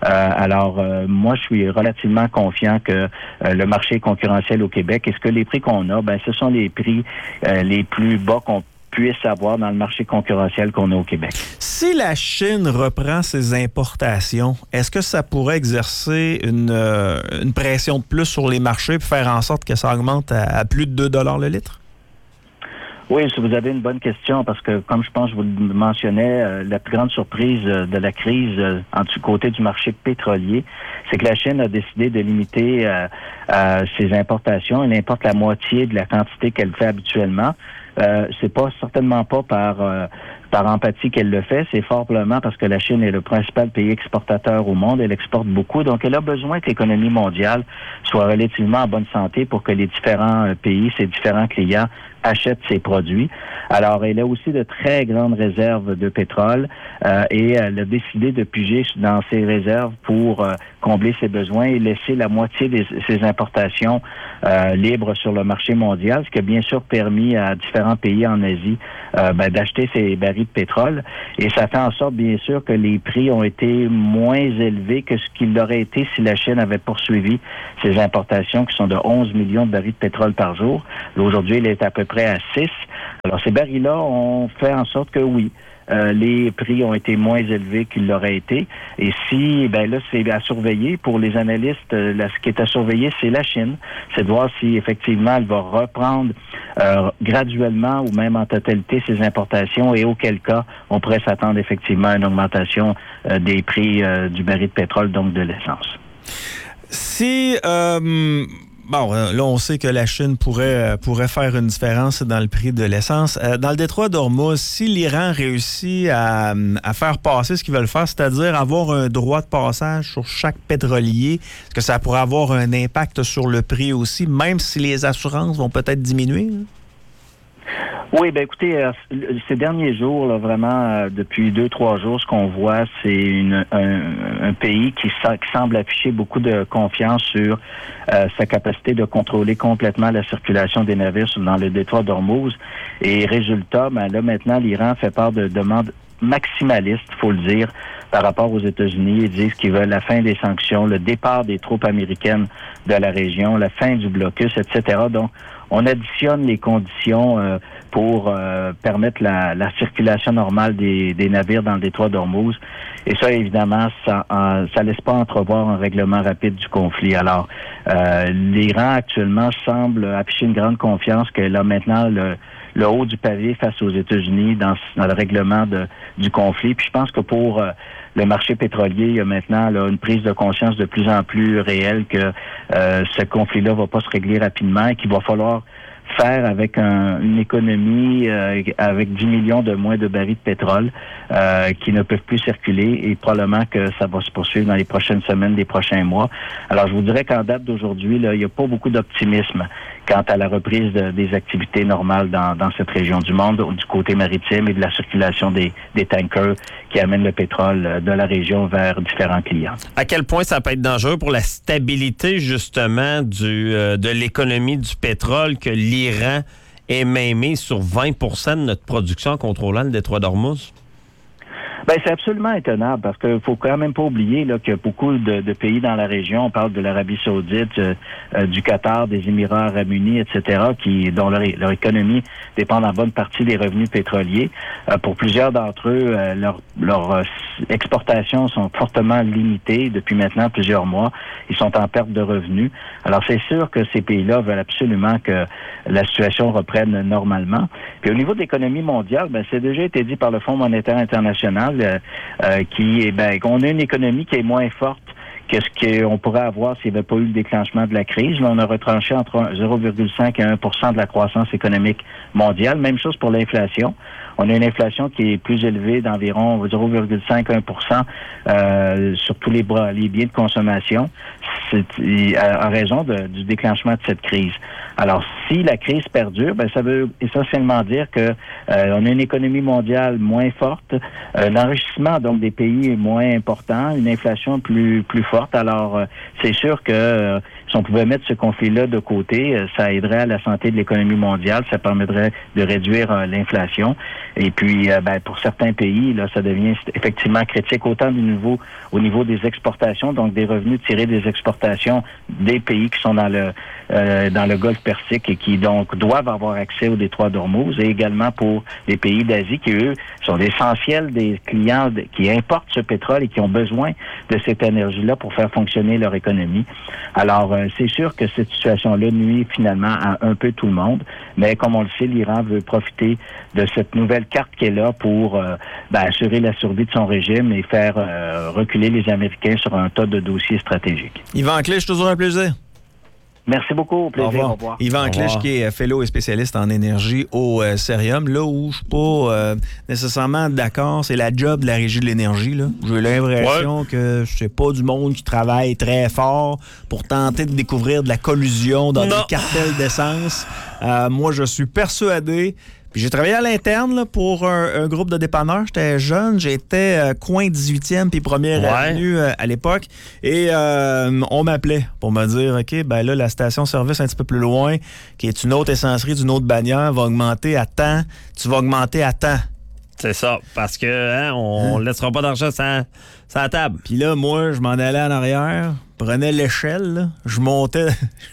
Moi, je suis relativement confiant que le marché est concurrentiel au Québec. Est-ce que les prix qu'on a, ce sont les prix les plus bas qu'on puisse avoir dans le marché concurrentiel qu'on a au Québec. Si la Chine reprend ses importations, est-ce que ça pourrait exercer une pression de plus sur les marchés pour faire en sorte que ça augmente à plus de 2 $ le litre? Oui, vous avez une bonne question parce que, comme je pense que je vous le mentionnais, la plus grande surprise de la crise du côté du marché pétrolier, c'est que la Chine a décidé de limiter ses importations. Elle importe la moitié de la quantité qu'elle fait habituellement. C'est certainement pas par empathie qu'elle le fait, c'est fort probablement parce que la Chine est le principal pays exportateur au monde. Elle exporte beaucoup, donc elle a besoin que l'économie mondiale soit relativement en bonne santé pour que les différents pays, ses différents clients achètent ses produits. Alors, elle a aussi de très grandes réserves de pétrole et elle a décidé de piger dans ses réserves pour combler ses besoins et laisser la moitié de ses importations libres sur le marché mondial, ce qui a bien sûr permis à différents pays en Asie d'acheter ces barils de pétrole. Et ça fait en sorte, bien sûr, que les prix ont été moins élevés que ce qu'il aurait été si la Chine avait poursuivi ses importations, qui sont de 11 millions de barils de pétrole par jour. Aujourd'hui, il est à peu près à 6. Alors, ces barils-là ont fait en sorte que, oui, les prix ont été moins élevés qu'ils l'auraient été. Et si, là, c'est à surveiller. Pour les analystes, ce qui est à surveiller, c'est la Chine. C'est de voir si, effectivement, elle va reprendre graduellement ou même en totalité ses importations et auquel cas, on pourrait s'attendre effectivement à une augmentation des prix du baril de pétrole, donc de l'essence. Si... Bon, là, on sait que la Chine pourrait faire une différence dans le prix de l'essence. Dans le détroit d'Ormuz, si l'Iran réussit à faire passer ce qu'ils veulent faire, c'est-à-dire avoir un droit de passage sur chaque pétrolier, est-ce que ça pourrait avoir un impact sur le prix aussi, même si les assurances vont peut-être diminuer? Oui, écoutez, ces derniers jours, là, vraiment, depuis 2-3 jours, ce qu'on voit, c'est un pays qui semble afficher beaucoup de confiance sur sa capacité de contrôler complètement la circulation des navires dans le détroit d'Ormuz. Et résultat, là, maintenant, l'Iran fait part de demandes maximalistes, il faut le dire, par rapport aux États-Unis. Ils disent qu'ils veulent la fin des sanctions, le départ des troupes américaines de la région, la fin du blocus, etc. Donc, on additionne les conditions pour permettre la circulation normale des navires dans le détroit d'Ormuz. Et ça, évidemment, ça laisse pas entrevoir un règlement rapide du conflit. Alors, l'Iran, actuellement, semble afficher une grande confiance qu'elle a maintenant le haut du pavé face aux États-Unis dans le règlement du conflit. Puis je pense que pour le marché pétrolier, il y a maintenant une prise de conscience de plus en plus réelle que ce conflit-là va pas se régler rapidement et qu'il va falloir faire avec une économie avec 10 millions de moins de barils de pétrole qui ne peuvent plus circuler et probablement que ça va se poursuivre dans les prochaines semaines, les prochains mois. Alors, je vous dirais qu'en date d'aujourd'hui, il n'y a pas beaucoup d'optimisme quant à la reprise des activités normales dans cette région du monde, du côté maritime et de la circulation des tankers qui amènent le pétrole de la région vers différents clients. À quel point ça peut être dangereux pour la stabilité, justement, de l'économie du pétrole que l'Iran ait mainmise sur 20 % de notre production en contrôlant le détroit d'Ormuz? C'est absolument étonnant parce qu'il faut quand même pas oublier là, que beaucoup de pays dans la région, on parle de l'Arabie Saoudite, du Qatar, des Émirats Arabes Unis, etc., dont leur économie dépend en bonne partie des revenus pétroliers. Pour plusieurs d'entre eux, leurs exportations sont fortement limitées depuis maintenant plusieurs mois. Ils sont en perte de revenus. Alors c'est sûr que ces pays-là veulent absolument que la situation reprenne normalement. Puis au niveau de l'économie mondiale, c'est déjà été dit par le Fonds monétaire international qu'on a une économie qui est moins forte que ce qu'on pourrait avoir s'il n'y avait pas eu le déclenchement de la crise. Là, on a retranché entre 0,5 et 1 % de la croissance économique mondiale. Même chose pour l'inflation. On a une inflation qui est plus élevée d'environ 0,5 à 1 % sur tous les biens de consommation en raison du déclenchement de cette crise. Alors, si la crise perdure, ça veut essentiellement dire que on a une économie mondiale moins forte, l'enrichissement donc des pays est moins important, une inflation plus forte. Alors, c'est sûr que si on pouvait mettre ce conflit-là de côté, ça aiderait à la santé de l'économie mondiale, ça permettrait de réduire l'inflation. Et puis, pour certains pays, là, ça devient effectivement critique, autant au niveau des exportations, donc des revenus tirés des exportations des pays qui sont dans le Golfe Persique et qui donc doivent avoir accès au détroit d'Ormuz, et également pour les pays d'Asie qui, eux, sont l'essentiel des clients qui importent ce pétrole et qui ont besoin de cette énergie-là pour faire fonctionner leur économie. Alors, c'est sûr que cette situation-là nuit finalement à un peu tout le monde. Mais comme on le sait, l'Iran veut profiter de cette nouvelle carte qui est là pour assurer la survie de son régime et faire reculer les Américains sur un tas de dossiers stratégiques. Yvan Clich, toujours un plaisir. Merci beaucoup. Au plaisir. Au revoir. Yvan Clich, qui est fellow et spécialiste en énergie au Cerium. Là où je ne suis pas nécessairement d'accord, c'est la job de la Régie de l'énergie. Là. J'ai l'impression que c'est pas du monde qui travaille très fort pour tenter de découvrir de la collusion dans des cartels d'essence. Moi, je suis persuadé. Puis j'ai travaillé à l'interne là, pour un groupe de dépanneurs. J'étais jeune, j'étais coin 18e puis 1er avenue à l'époque. Et on m'appelait pour me dire, OK, ben là, la station-service un petit peu plus loin, qui est une autre essencerie d'une autre bannière, va augmenter à temps. Tu vas augmenter à temps. C'est ça, parce que on laissera pas d'argent sur la table. Puis là, moi, je m'en allais en arrière, prenais l'échelle, là, je montais...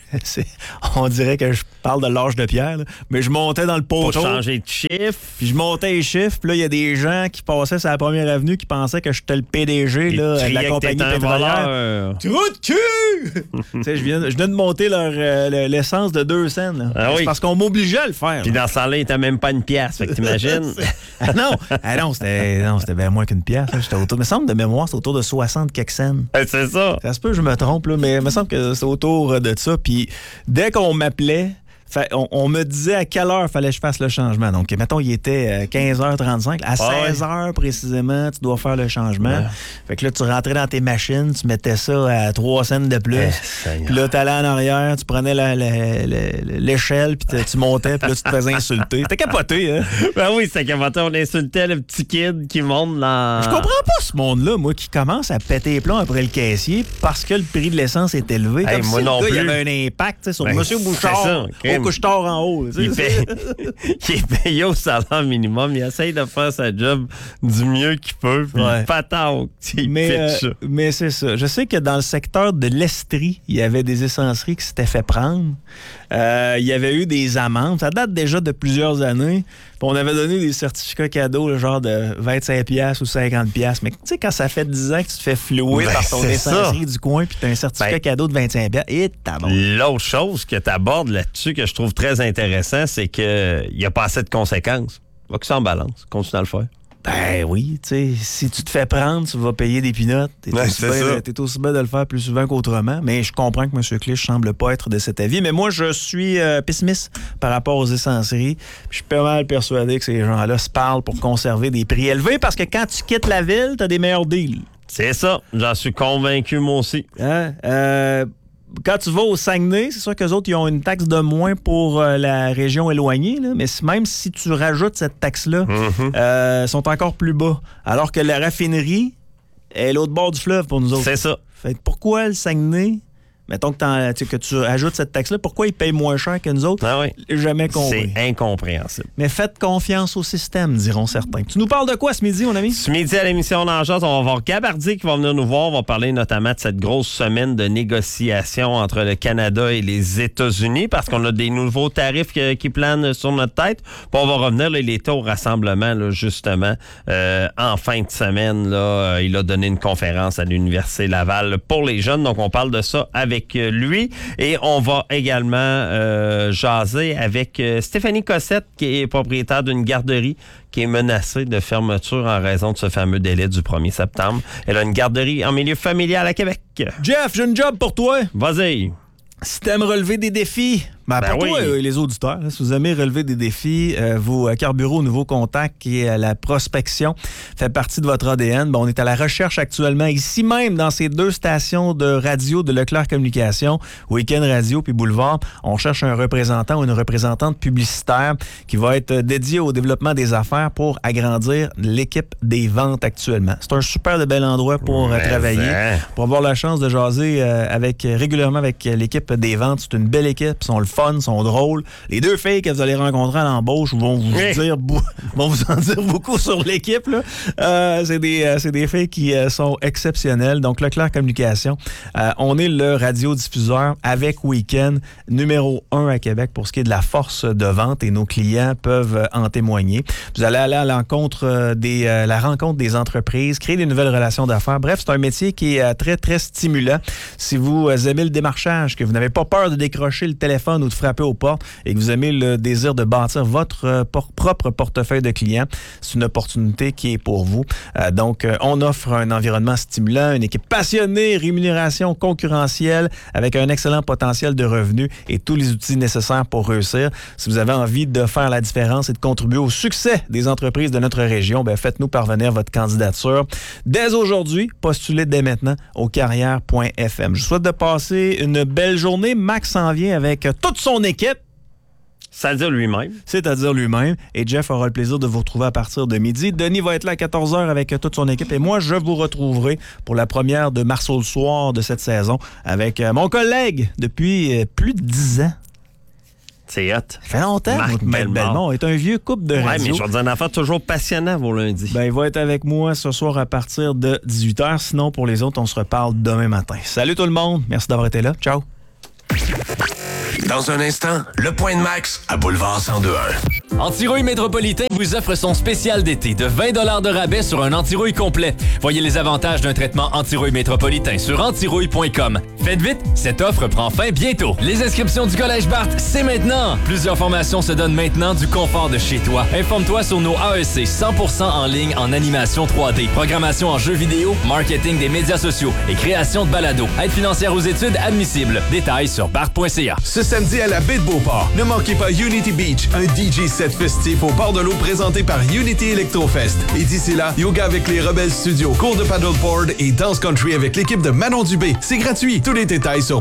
on dirait que je parle de l'âge de pierre, là, mais je montais dans le poteau. Pour changer de chiffre. Puis je montais les chiffres, puis là, il y a des gens qui passaient sur la première avenue qui pensaient que j'étais le PDG là, de la compagnie pétrolière. Trou de cul! Tu sais, je venais de monter l'essence de 2 cents. Là. Ah oui. Parce qu'on m'obligeait à le faire. Puis dans ce temps-là, il n'était même pas une pièce, fait que t'imagines? non, c'était bien moins qu'une pièce. J'étais autour, il me semble de mémoire, c'est autour de 60 quelques cents. C'est ça. Ça se peut, je me trompe, là, mais il me semble que c'est autour de ça. Puis dès qu'on m'appelait, on me disait à quelle heure fallait que je fasse le changement. Donc, mettons, il était 15h35. À 16h précisément, tu dois faire le changement. Ouais. Fait que là, tu rentrais dans tes machines, tu mettais ça à 3 cents de plus. Puis là, tu allais en arrière, tu prenais l'échelle, puis tu montais, puis là, tu te faisais insulter. T'es capoté, hein? Ben oui, c'était capoté. On insultait le petit kid qui monte dans... Je comprends pas ce monde-là, moi, qui commence à péter les plombs après le caissier parce que le prix de l'essence est élevé. Hey, comme moi si non le gars, plus. Il y avait un impact sur M. Bouchard. Au couche-tard en haut. Il est payé au salaire minimum. Il essaye de faire sa job du mieux qu'il peut. Puis patente. Mais c'est ça. Je sais que dans le secteur de l'Estrie, il y avait des essenceries qui s'étaient fait prendre. Il y avait eu des amendes. Ça date déjà de plusieurs années. Puis on avait donné des certificats cadeaux, le genre de 25$ ou 50$. Mais tu sais, quand ça fait 10 ans que tu te fais flouer par ton essencerie du coin, puis tu as un certificat cadeau de 25$, et t'abordes. L'autre chose que tu abordes là-dessus, que je trouve très intéressant, c'est qu'il n'y a pas assez de conséquences. Va que ça en balance. Continue à le faire. Ben oui, tu sais, si tu te fais prendre, tu vas payer des pinottes. T'es aussi bien de le faire plus souvent qu'autrement. Mais je comprends que M. Clich semble pas être de cet avis. Mais moi, je suis pessimiste par rapport aux essenceries. Je suis pas mal persuadé que ces gens-là se parlent pour conserver des prix élevés parce que quand tu quittes la ville, t'as des meilleurs deals. C'est ça. J'en suis convaincu, moi aussi. Quand tu vas au Saguenay, c'est sûr qu'eux autres, ils ont une taxe de moins pour la région éloignée, là, mais même si tu rajoutes cette taxe-là, ils sont encore plus bas. Alors que la raffinerie est l'autre bord du fleuve pour nous autres. C'est ça. Fait que pourquoi le Saguenay, mettons que tu ajoutes cette taxe-là, pourquoi ils payent moins cher que nous autres? Ah oui. Jamais compris. C'est incompréhensible. Mais faites confiance au système, diront certains. Tu nous parles de quoi ce midi, mon ami? Ce midi, à l'émission d'Angers, on va voir Gabardi qui va venir nous voir. On va parler notamment de cette grosse semaine de négociations entre le Canada et les États-Unis parce qu'on a des nouveaux tarifs qui planent sur notre tête. Puis on va revenir, là, il était au rassemblement, là, justement, en fin de semaine. Là, il a donné une conférence à l'Université Laval pour les jeunes. Donc, on parle de ça avec lui. Et on va également jaser avec Stéphanie Cossette, qui est propriétaire d'une garderie qui est menacée de fermeture en raison de ce fameux délai du 1er septembre. Elle a une garderie en milieu familial à Québec. Jeff, j'ai une job pour toi. Vas-y. Si t'aimes relever des défis, pour toi et les auditeurs, si vous aimez relever des défis, vos carburants au nouveau contact qui est la prospection fait partie de votre ADN. On est à la recherche actuellement, ici même, dans ces 2 stations de radio de Leclerc Communications, Week-end Radio puis Boulevard. On cherche un représentant ou une représentante publicitaire qui va être dédié au développement des affaires pour agrandir l'équipe des ventes actuellement. C'est un super de bel endroit pour travailler, pour avoir la chance de jaser régulièrement avec l'équipe des ventes. C'est une belle équipe, ils sont le fun, sont drôles. Les deux filles que vous allez rencontrer à l'embauche vont vous en dire beaucoup sur l'équipe. Là. C'est des filles qui sont exceptionnelles. Donc, Leclerc Communication, on est le radiodiffuseur avec Week-end numéro 1 à Québec pour ce qui est de la force de vente et nos clients peuvent en témoigner. Vous allez aller à la rencontre des entreprises, créer des nouvelles relations d'affaires. Bref, c'est un métier qui est très, très stimulant. Si vous aimez le démarchage, que vous n'avez pas peur de décrocher le téléphone ou de frapper aux portes et que vous aimez le désir de bâtir votre propre portefeuille de clients, c'est une opportunité qui est pour vous. Donc, on offre un environnement stimulant, une équipe passionnée, rémunération concurrentielle avec un excellent potentiel de revenus et tous les outils nécessaires pour réussir. Si vous avez envie de faire la différence et de contribuer au succès des entreprises de notre région, faites-nous parvenir votre candidature. Dès aujourd'hui, postulez dès maintenant au carrière.fm. Je vous souhaite de passer une belle journée. Max s'en vient avec toute son équipe. C'est-à-dire lui-même. C'est-à-dire lui-même. Et Jeff aura le plaisir de vous retrouver à partir de midi. Denis va être là à 14h avec toute son équipe. Et moi, je vous retrouverai pour la première de Marceau le soir de cette saison avec mon collègue depuis plus de 10 ans. C'est hot. Ça fait longtemps. Marc Bellemont est un vieux couple de radio. Oui, mais je vais dire un affaire toujours passionnant vos lundis. Il va être avec moi ce soir à partir de 18h. Sinon, pour les autres, on se reparle demain matin. Salut tout le monde. Merci d'avoir été là. Ciao. Dans un instant, le point de Max à Boulevard 102.1. Antirouille Métropolitain vous offre son spécial d'été de 20 $ de rabais sur un antirouille complet. Voyez les avantages d'un traitement antirouille métropolitain sur antirouille.com. Faites vite, cette offre prend fin bientôt. Les inscriptions du Collège Barthes, c'est maintenant. Plusieurs formations se donnent maintenant du confort de chez toi. Informe-toi sur nos AEC 100% en ligne en animation 3D, programmation en jeux vidéo, marketing des médias sociaux et création de balados. Aide financière aux études admissible. Détails sur barthes.ca. Ce samedi à la baie de Beauport, ne manquez pas Unity Beach, un DJ set festif au bord de l'eau présenté par Unity Electrofest. Et d'ici là, yoga avec les Rebelles Studios, cours de paddleboard et dance country avec l'équipe de Manon Dubé. C'est gratuit. Tous les détails sur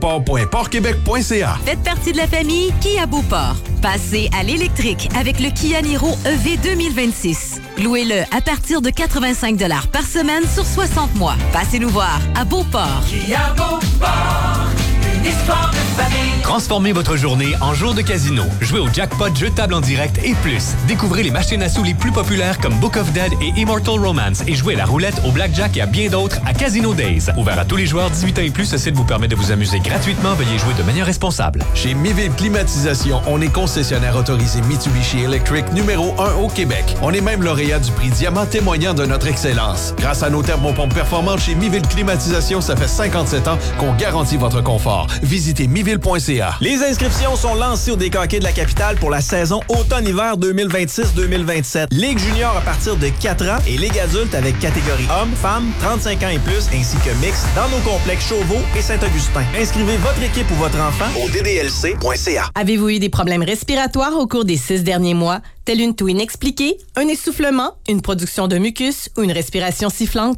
baie-de-beauport.portquebec.ca. Faites partie de la famille Kia Beauport. Passez à l'électrique avec le Kia Niro EV 2026. Louez-le à partir de 85 $ par semaine sur 60 mois. Passez nous voir à Beauport. Kia Beauport, une histoire de famille. Transformez votre journée en jour de casino. Jouez au jackpot jeu de table en direct et plus. Découvrez les machines à sous les plus populaires comme Book of Dead et Immortal Romance et jouez à la roulette, au blackjack et à bien d'autres à Casino Days. Ouvert à tous les joueurs 18 ans et plus, ce site vous permet de vous amuser gratuitement. Veuillez jouer de manière responsable. Chez Miville Climatisation, on est concessionnaire autorisé Mitsubishi Electric numéro 1 au Québec. On est même lauréat du prix Diamant témoignant de notre excellence. Grâce à nos thermopompes performantes chez Miville Climatisation, ça fait 57 ans qu'on garantit votre confort. Visitez miville.ca. Les inscriptions sont lancées au Décaquet de la capitale pour la saison automne-hiver 2026-2027. Ligue junior à partir de 4 ans et Ligue adulte avec catégorie hommes, femmes, 35 ans et plus, ainsi que mix dans nos complexes Chauveau et Saint-Augustin. Inscrivez votre équipe ou votre enfant au ddlc.ca. Avez-vous eu des problèmes respiratoires au cours des 6 derniers mois? Telle une toux inexpliquée, un essoufflement, une production de mucus ou une respiration sifflante?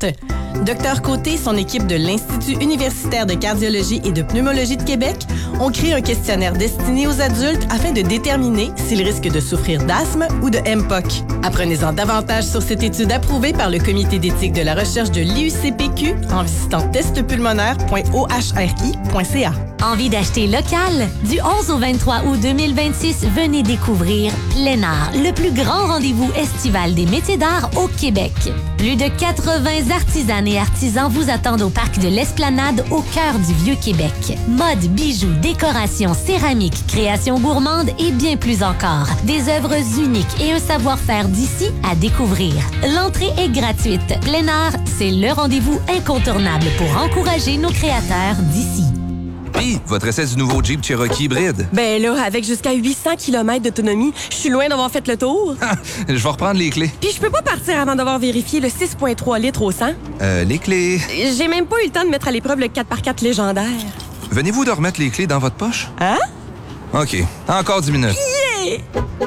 Dr Côté et son équipe de l'Institut universitaire de cardiologie et de pneumologie de Québec ont créé un questionnaire destiné aux adultes afin de déterminer s'ils risquent de souffrir d'asthme ou de MPOC. Apprenez-en davantage sur cette étude approuvée par le Comité d'éthique de la recherche de l'IUCPQ en visitant testpulmonaire.ohri.ca. Envie d'acheter local? Du 11 au 23 août 2026, venez découvrir Plein Art, le plus grand rendez-vous estival des métiers d'art au Québec. Plus de 80 artisanes et artisans vous attendent au parc de l'Esplanade au cœur du Vieux-Québec. Mode, bijoux, décoration, céramique, création gourmande et bien plus encore. Des œuvres uniques et un savoir-faire d'ici à découvrir. L'entrée est gratuite. Plein Art, c'est le rendez-vous incontournable pour encourager nos créateurs d'ici. Puis, votre essai du nouveau Jeep Cherokee hybride. Ben là, avec jusqu'à 800 km d'autonomie, je suis loin d'avoir fait le tour. Je vais reprendre les clés. Puis je peux pas partir avant d'avoir vérifié le 6,3 litres au 100. Les clés... J'ai même pas eu le temps de mettre à l'épreuve le 4x4 légendaire. Venez-vous de remettre les clés dans votre poche? Hein? OK. Encore 10 minutes. Yeah!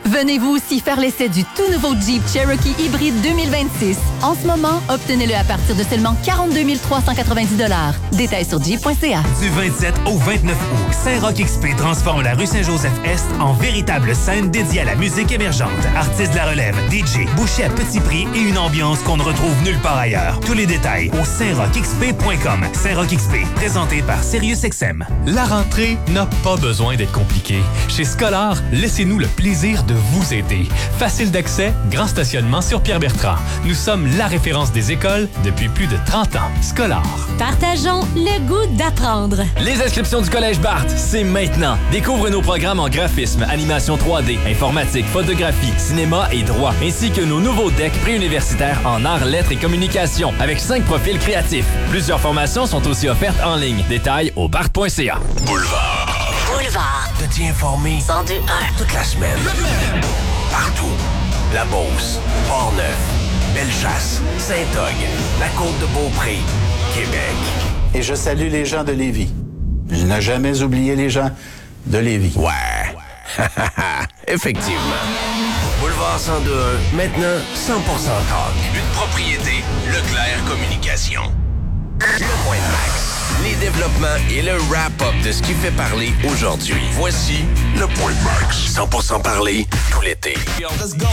Venez vous aussi faire l'essai du tout nouveau Jeep Cherokee Hybride 2026. En ce moment, obtenez-le à partir de seulement 42 390 $. Détails sur jeep.ca. Du 27 au 29 août, Saint-Roch XP transforme la rue Saint-Joseph-Est en véritable scène dédiée à la musique émergente. Artistes de la relève, DJ, bouchées à petit prix et une ambiance qu'on ne retrouve nulle part ailleurs. Tous les détails au saintrochxp.com. Saint-Roch XP, présenté par SiriusXM. La rentrée n'a pas besoin d'être compliquée. Chez Scholar, laissez-nous le plaisir de vous aider. Facile d'accès, grand stationnement sur Pierre-Bertrand. Nous sommes la référence des écoles depuis plus de 30 ans. Scholar. Partageons le goût d'apprendre. Les inscriptions du Collège Barthes, c'est maintenant. Découvre nos programmes en graphisme, animation 3D, informatique, photographie, cinéma et droit, ainsi que nos nouveaux decks préuniversitaires en arts, lettres et communication, avec 5 profils créatifs. Plusieurs formations sont aussi offertes en ligne. Détails au barthes.ca. Boulevard. De t'y informer. 102.1. Toute la semaine. Partout. La Beauce, Port-Neuf, Bellechasse, Saint-Og, la Côte-de-Beaupré, Québec. Et je salue les gens de Lévis. Je n'ai jamais oublié les gens de Lévis. Ouais. Effectivement. Boulevard 102.1, maintenant 100% talk. Une propriété Leclerc Communication. Le Point de Max. Les développements et le wrap-up de ce qui fait parler aujourd'hui. Voici le Point de Max. 100% parler tout l'été. Let's go.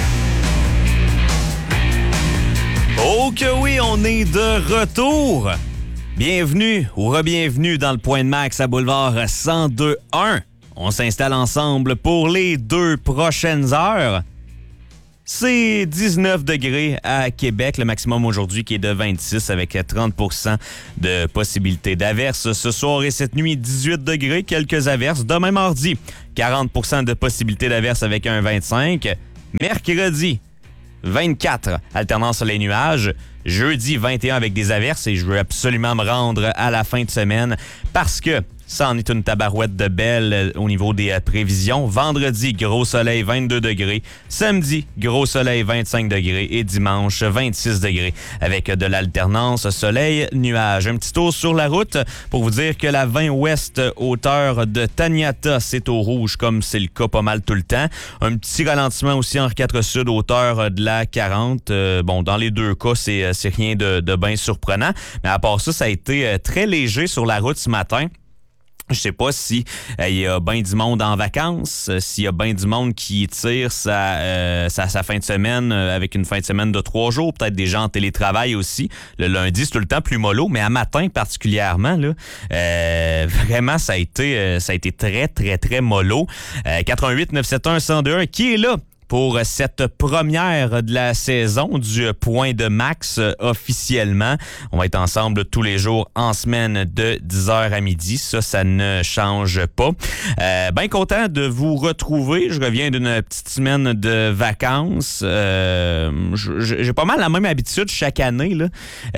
Oh que oui, on est de retour. Bienvenue ou re-bienvenue dans le Point de Max à Boulevard 102.1. On s'installe ensemble pour les 2 prochaines heures. C'est 19 degrés à Québec, le maximum aujourd'hui qui est de 26 avec 30% de possibilité d'averses. Ce soir et cette nuit, 18 degrés, quelques averses. Demain mardi, 40% de possibilité d'averses avec un 25. Mercredi, 24, alternance sur les nuages. Jeudi, 21 avec des averses et je veux absolument me rendre à la fin de semaine parce que ça en est une tabarouette de belle au niveau des prévisions. Vendredi, gros soleil, 22 degrés. Samedi, gros soleil, 25 degrés. Et dimanche, 26 degrés avec de l'alternance soleil-nuage. Un petit tour sur la route pour vous dire que la 20 ouest hauteur de Taniata, c'est au rouge comme c'est le cas pas mal tout le temps. Un petit ralentissement aussi en 4 sud hauteur de la 40. Bon, dans les deux cas, c'est rien de bien surprenant. Mais à part ça, ça a été très léger sur la route ce matin. Je sais pas si il y a bien du monde en vacances, s'il y a bien du monde qui tire sa fin de semaine avec une fin de semaine de 3 jours, peut-être des gens en télétravail aussi. Le lundi, c'est tout le temps plus mollo, mais à matin particulièrement, là, vraiment, ça a été très, très, très mollo. 88 971 1021, qui est là pour cette première de la saison du Point de Max officiellement. On va être ensemble tous les jours en semaine de 10h à midi. Ça ne change pas. Bien content de vous retrouver. Je reviens d'une petite semaine de vacances. J'ai pas mal la même habitude chaque année, là.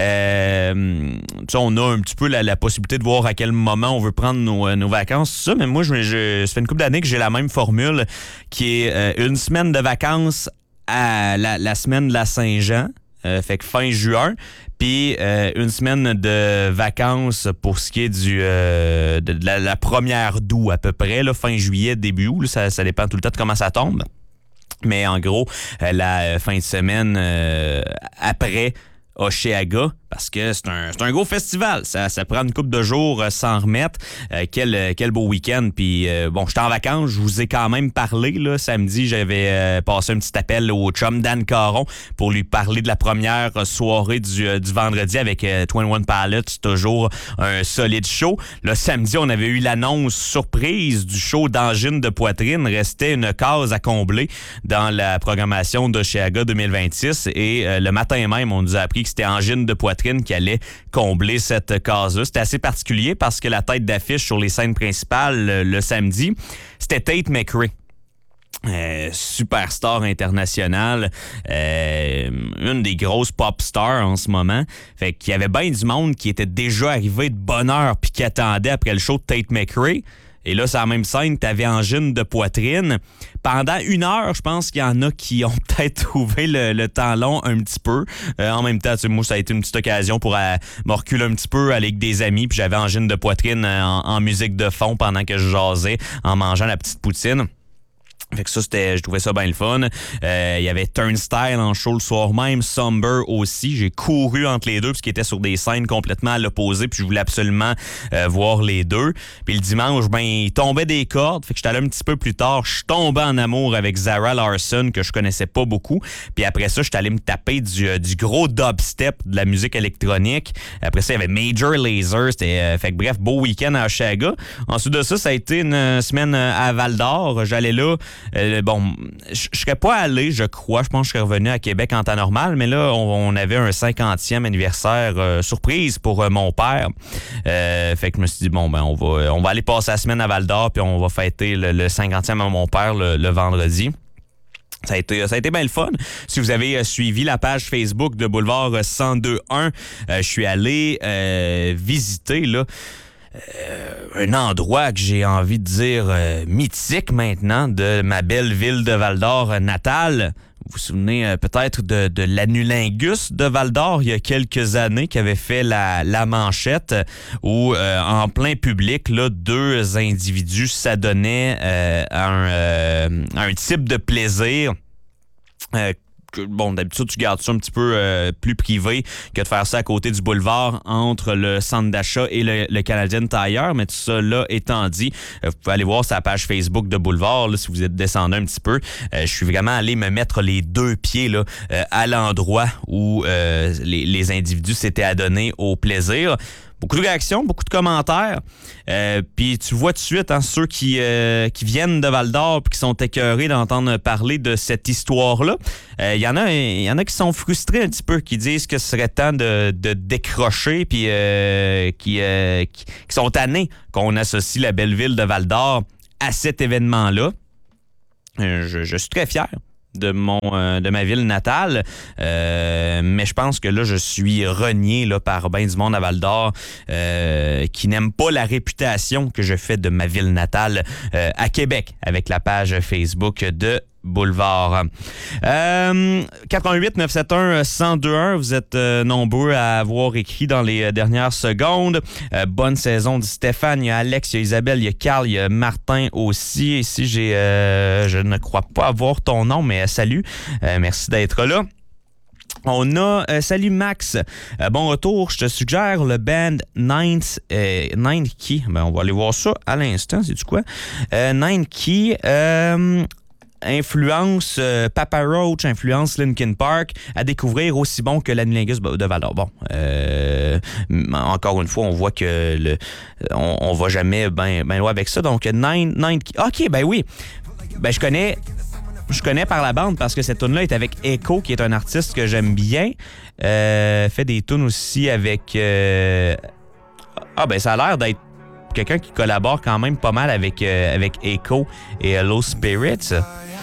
On a un petit peu la possibilité de voir à quel moment on veut prendre nos vacances. Ça, mais moi, ça fait une couple d'années que j'ai la même formule qui est une semaine de vacances à la semaine de la Saint-Jean, fait que fin juin, puis une semaine de vacances pour ce qui est de la première d'août à peu près, là, fin juillet, début août, là, ça dépend tout le temps de comment ça tombe. Mais en gros, la fin de semaine après Oshéaga, parce que c'est un gros festival. Ça prend une couple de jours s'en remettre. Quel beau week-end. Puis bon, j'étais en vacances, je vous ai quand même parlé. Là, samedi, j'avais passé un petit appel au chum Dan Caron pour lui parler de la première soirée du vendredi avec 21 Pilots. Toujours un solide show. Le samedi, on avait eu l'annonce surprise du show d'Angine de poitrine. Restait une case à combler dans la programmation d'Oshéaga 2026. Et le matin même, on nous a appris que c'était Angine de poitrine qui allait combler cette case-là. C'était assez particulier parce que la tête d'affiche sur les scènes principales le samedi, c'était Tate McRae. Superstar internationale, une des grosses pop stars en ce moment. Fait qu'il y avait bien du monde qui était déjà arrivé de bonne heure puis qui attendait après le show de Tate McRae. Et là, c'est la même scène, t'avais Angine de poitrine. Pendant 1 heure, je pense qu'il y en a qui ont peut-être trouvé le temps long un petit peu. En même temps, moi, ça a été une petite occasion pour me reculer un petit peu, aller avec des amis. Puis j'avais Angine de poitrine en musique de fond pendant que je jasais, en mangeant la petite poutine. Fait que ça, je trouvais ça bien le fun. Il y avait Turnstile en show le soir même, Somber aussi. J'ai couru entre les deux parce qu'ils étaient sur des scènes complètement à l'opposé, puis je voulais absolument voir les deux. Puis le dimanche, ben, il tombait des cordes, fait que j'étais allé un petit peu plus tard. Je tombais en amour avec Zara Larsson, que je connaissais pas beaucoup. Puis après ça, j'étais allé me taper du gros dubstep, de la musique électronique. Après ça, il y avait Major Lazer. Fait que bref, beau week-end à Oshaga. Ensuite de ça, ça a été une semaine à Val-d'Or. J'allais là. Bon, je serais pas allé, je crois. Je pense que je serais revenu à Québec en temps normal, mais là, on avait un 50e anniversaire surprise pour mon père. Fait que je me suis dit, bon, ben, on va aller passer la semaine à Val-d'Or, puis on va fêter le 50e à mon père le vendredi. Ça a été bien le fun. Si vous avez suivi la page Facebook de Boulevard 1021, je suis allé visiter, là, un endroit que j'ai envie de dire mythique maintenant de ma belle ville de Val-d'Or natale. Vous vous souvenez peut-être de l'anulingus de Val-d'Or il y a quelques années qui avait fait la manchette où en plein public, là, deux individus s'adonnaient à un type de plaisir. Bon, d'habitude, tu gardes ça un petit peu plus privé que de faire ça à côté du boulevard entre le centre d'achat et le Canadian Tire. Mais tout ça, là, étant dit, vous pouvez aller voir sa page Facebook de Boulevard, là, si vous êtes descendu un petit peu. Je suis vraiment allé me mettre les deux pieds là, à l'endroit où les individus s'étaient adonnés au plaisir. Beaucoup de réactions, beaucoup de commentaires. Puis tu vois tout de suite ceux qui viennent de Val-d'Or et qui sont écœurés d'entendre parler de cette histoire-là. Il y en a qui sont frustrés un petit peu, qui disent que ce serait temps de décrocher puis qui sont tannés qu'on associe la belle ville de Val-d'Or à cet événement-là. Je suis très fier de ma ville natale, mais je pense que là je suis renié là par ben du monde à Val-d'Or qui n'aime pas la réputation que je fais de ma ville natale à Québec avec la page Facebook de Boulevard. 88 971 1021, vous êtes nombreux à avoir écrit dans les dernières secondes. Bonne saison, dit Stéphane. Il y a Alex, il y a Isabelle, il y a Carl, il y a Martin aussi. Ici, je ne crois pas avoir ton nom, mais salut. Merci d'être là. On a salut Max, bon retour. Je te suggère le band Ninth Key. Ben, on va aller voir ça à l'instant. C'est-tu quoi? Ninth Key. Influence Papa Roach, influence Linkin Park, à découvrir aussi bon que l'anulingus de Val-d'Or. Bon, encore une fois, on voit que on va jamais ben loin avec ça. Donc, OK, ben oui. Ben, je connais par la bande parce que cette tune-là est avec Echo, qui est un artiste que j'aime bien. Fait des tunes aussi avec... ben ça a l'air d'être quelqu'un qui collabore quand même pas mal avec Echo et Low Spirits.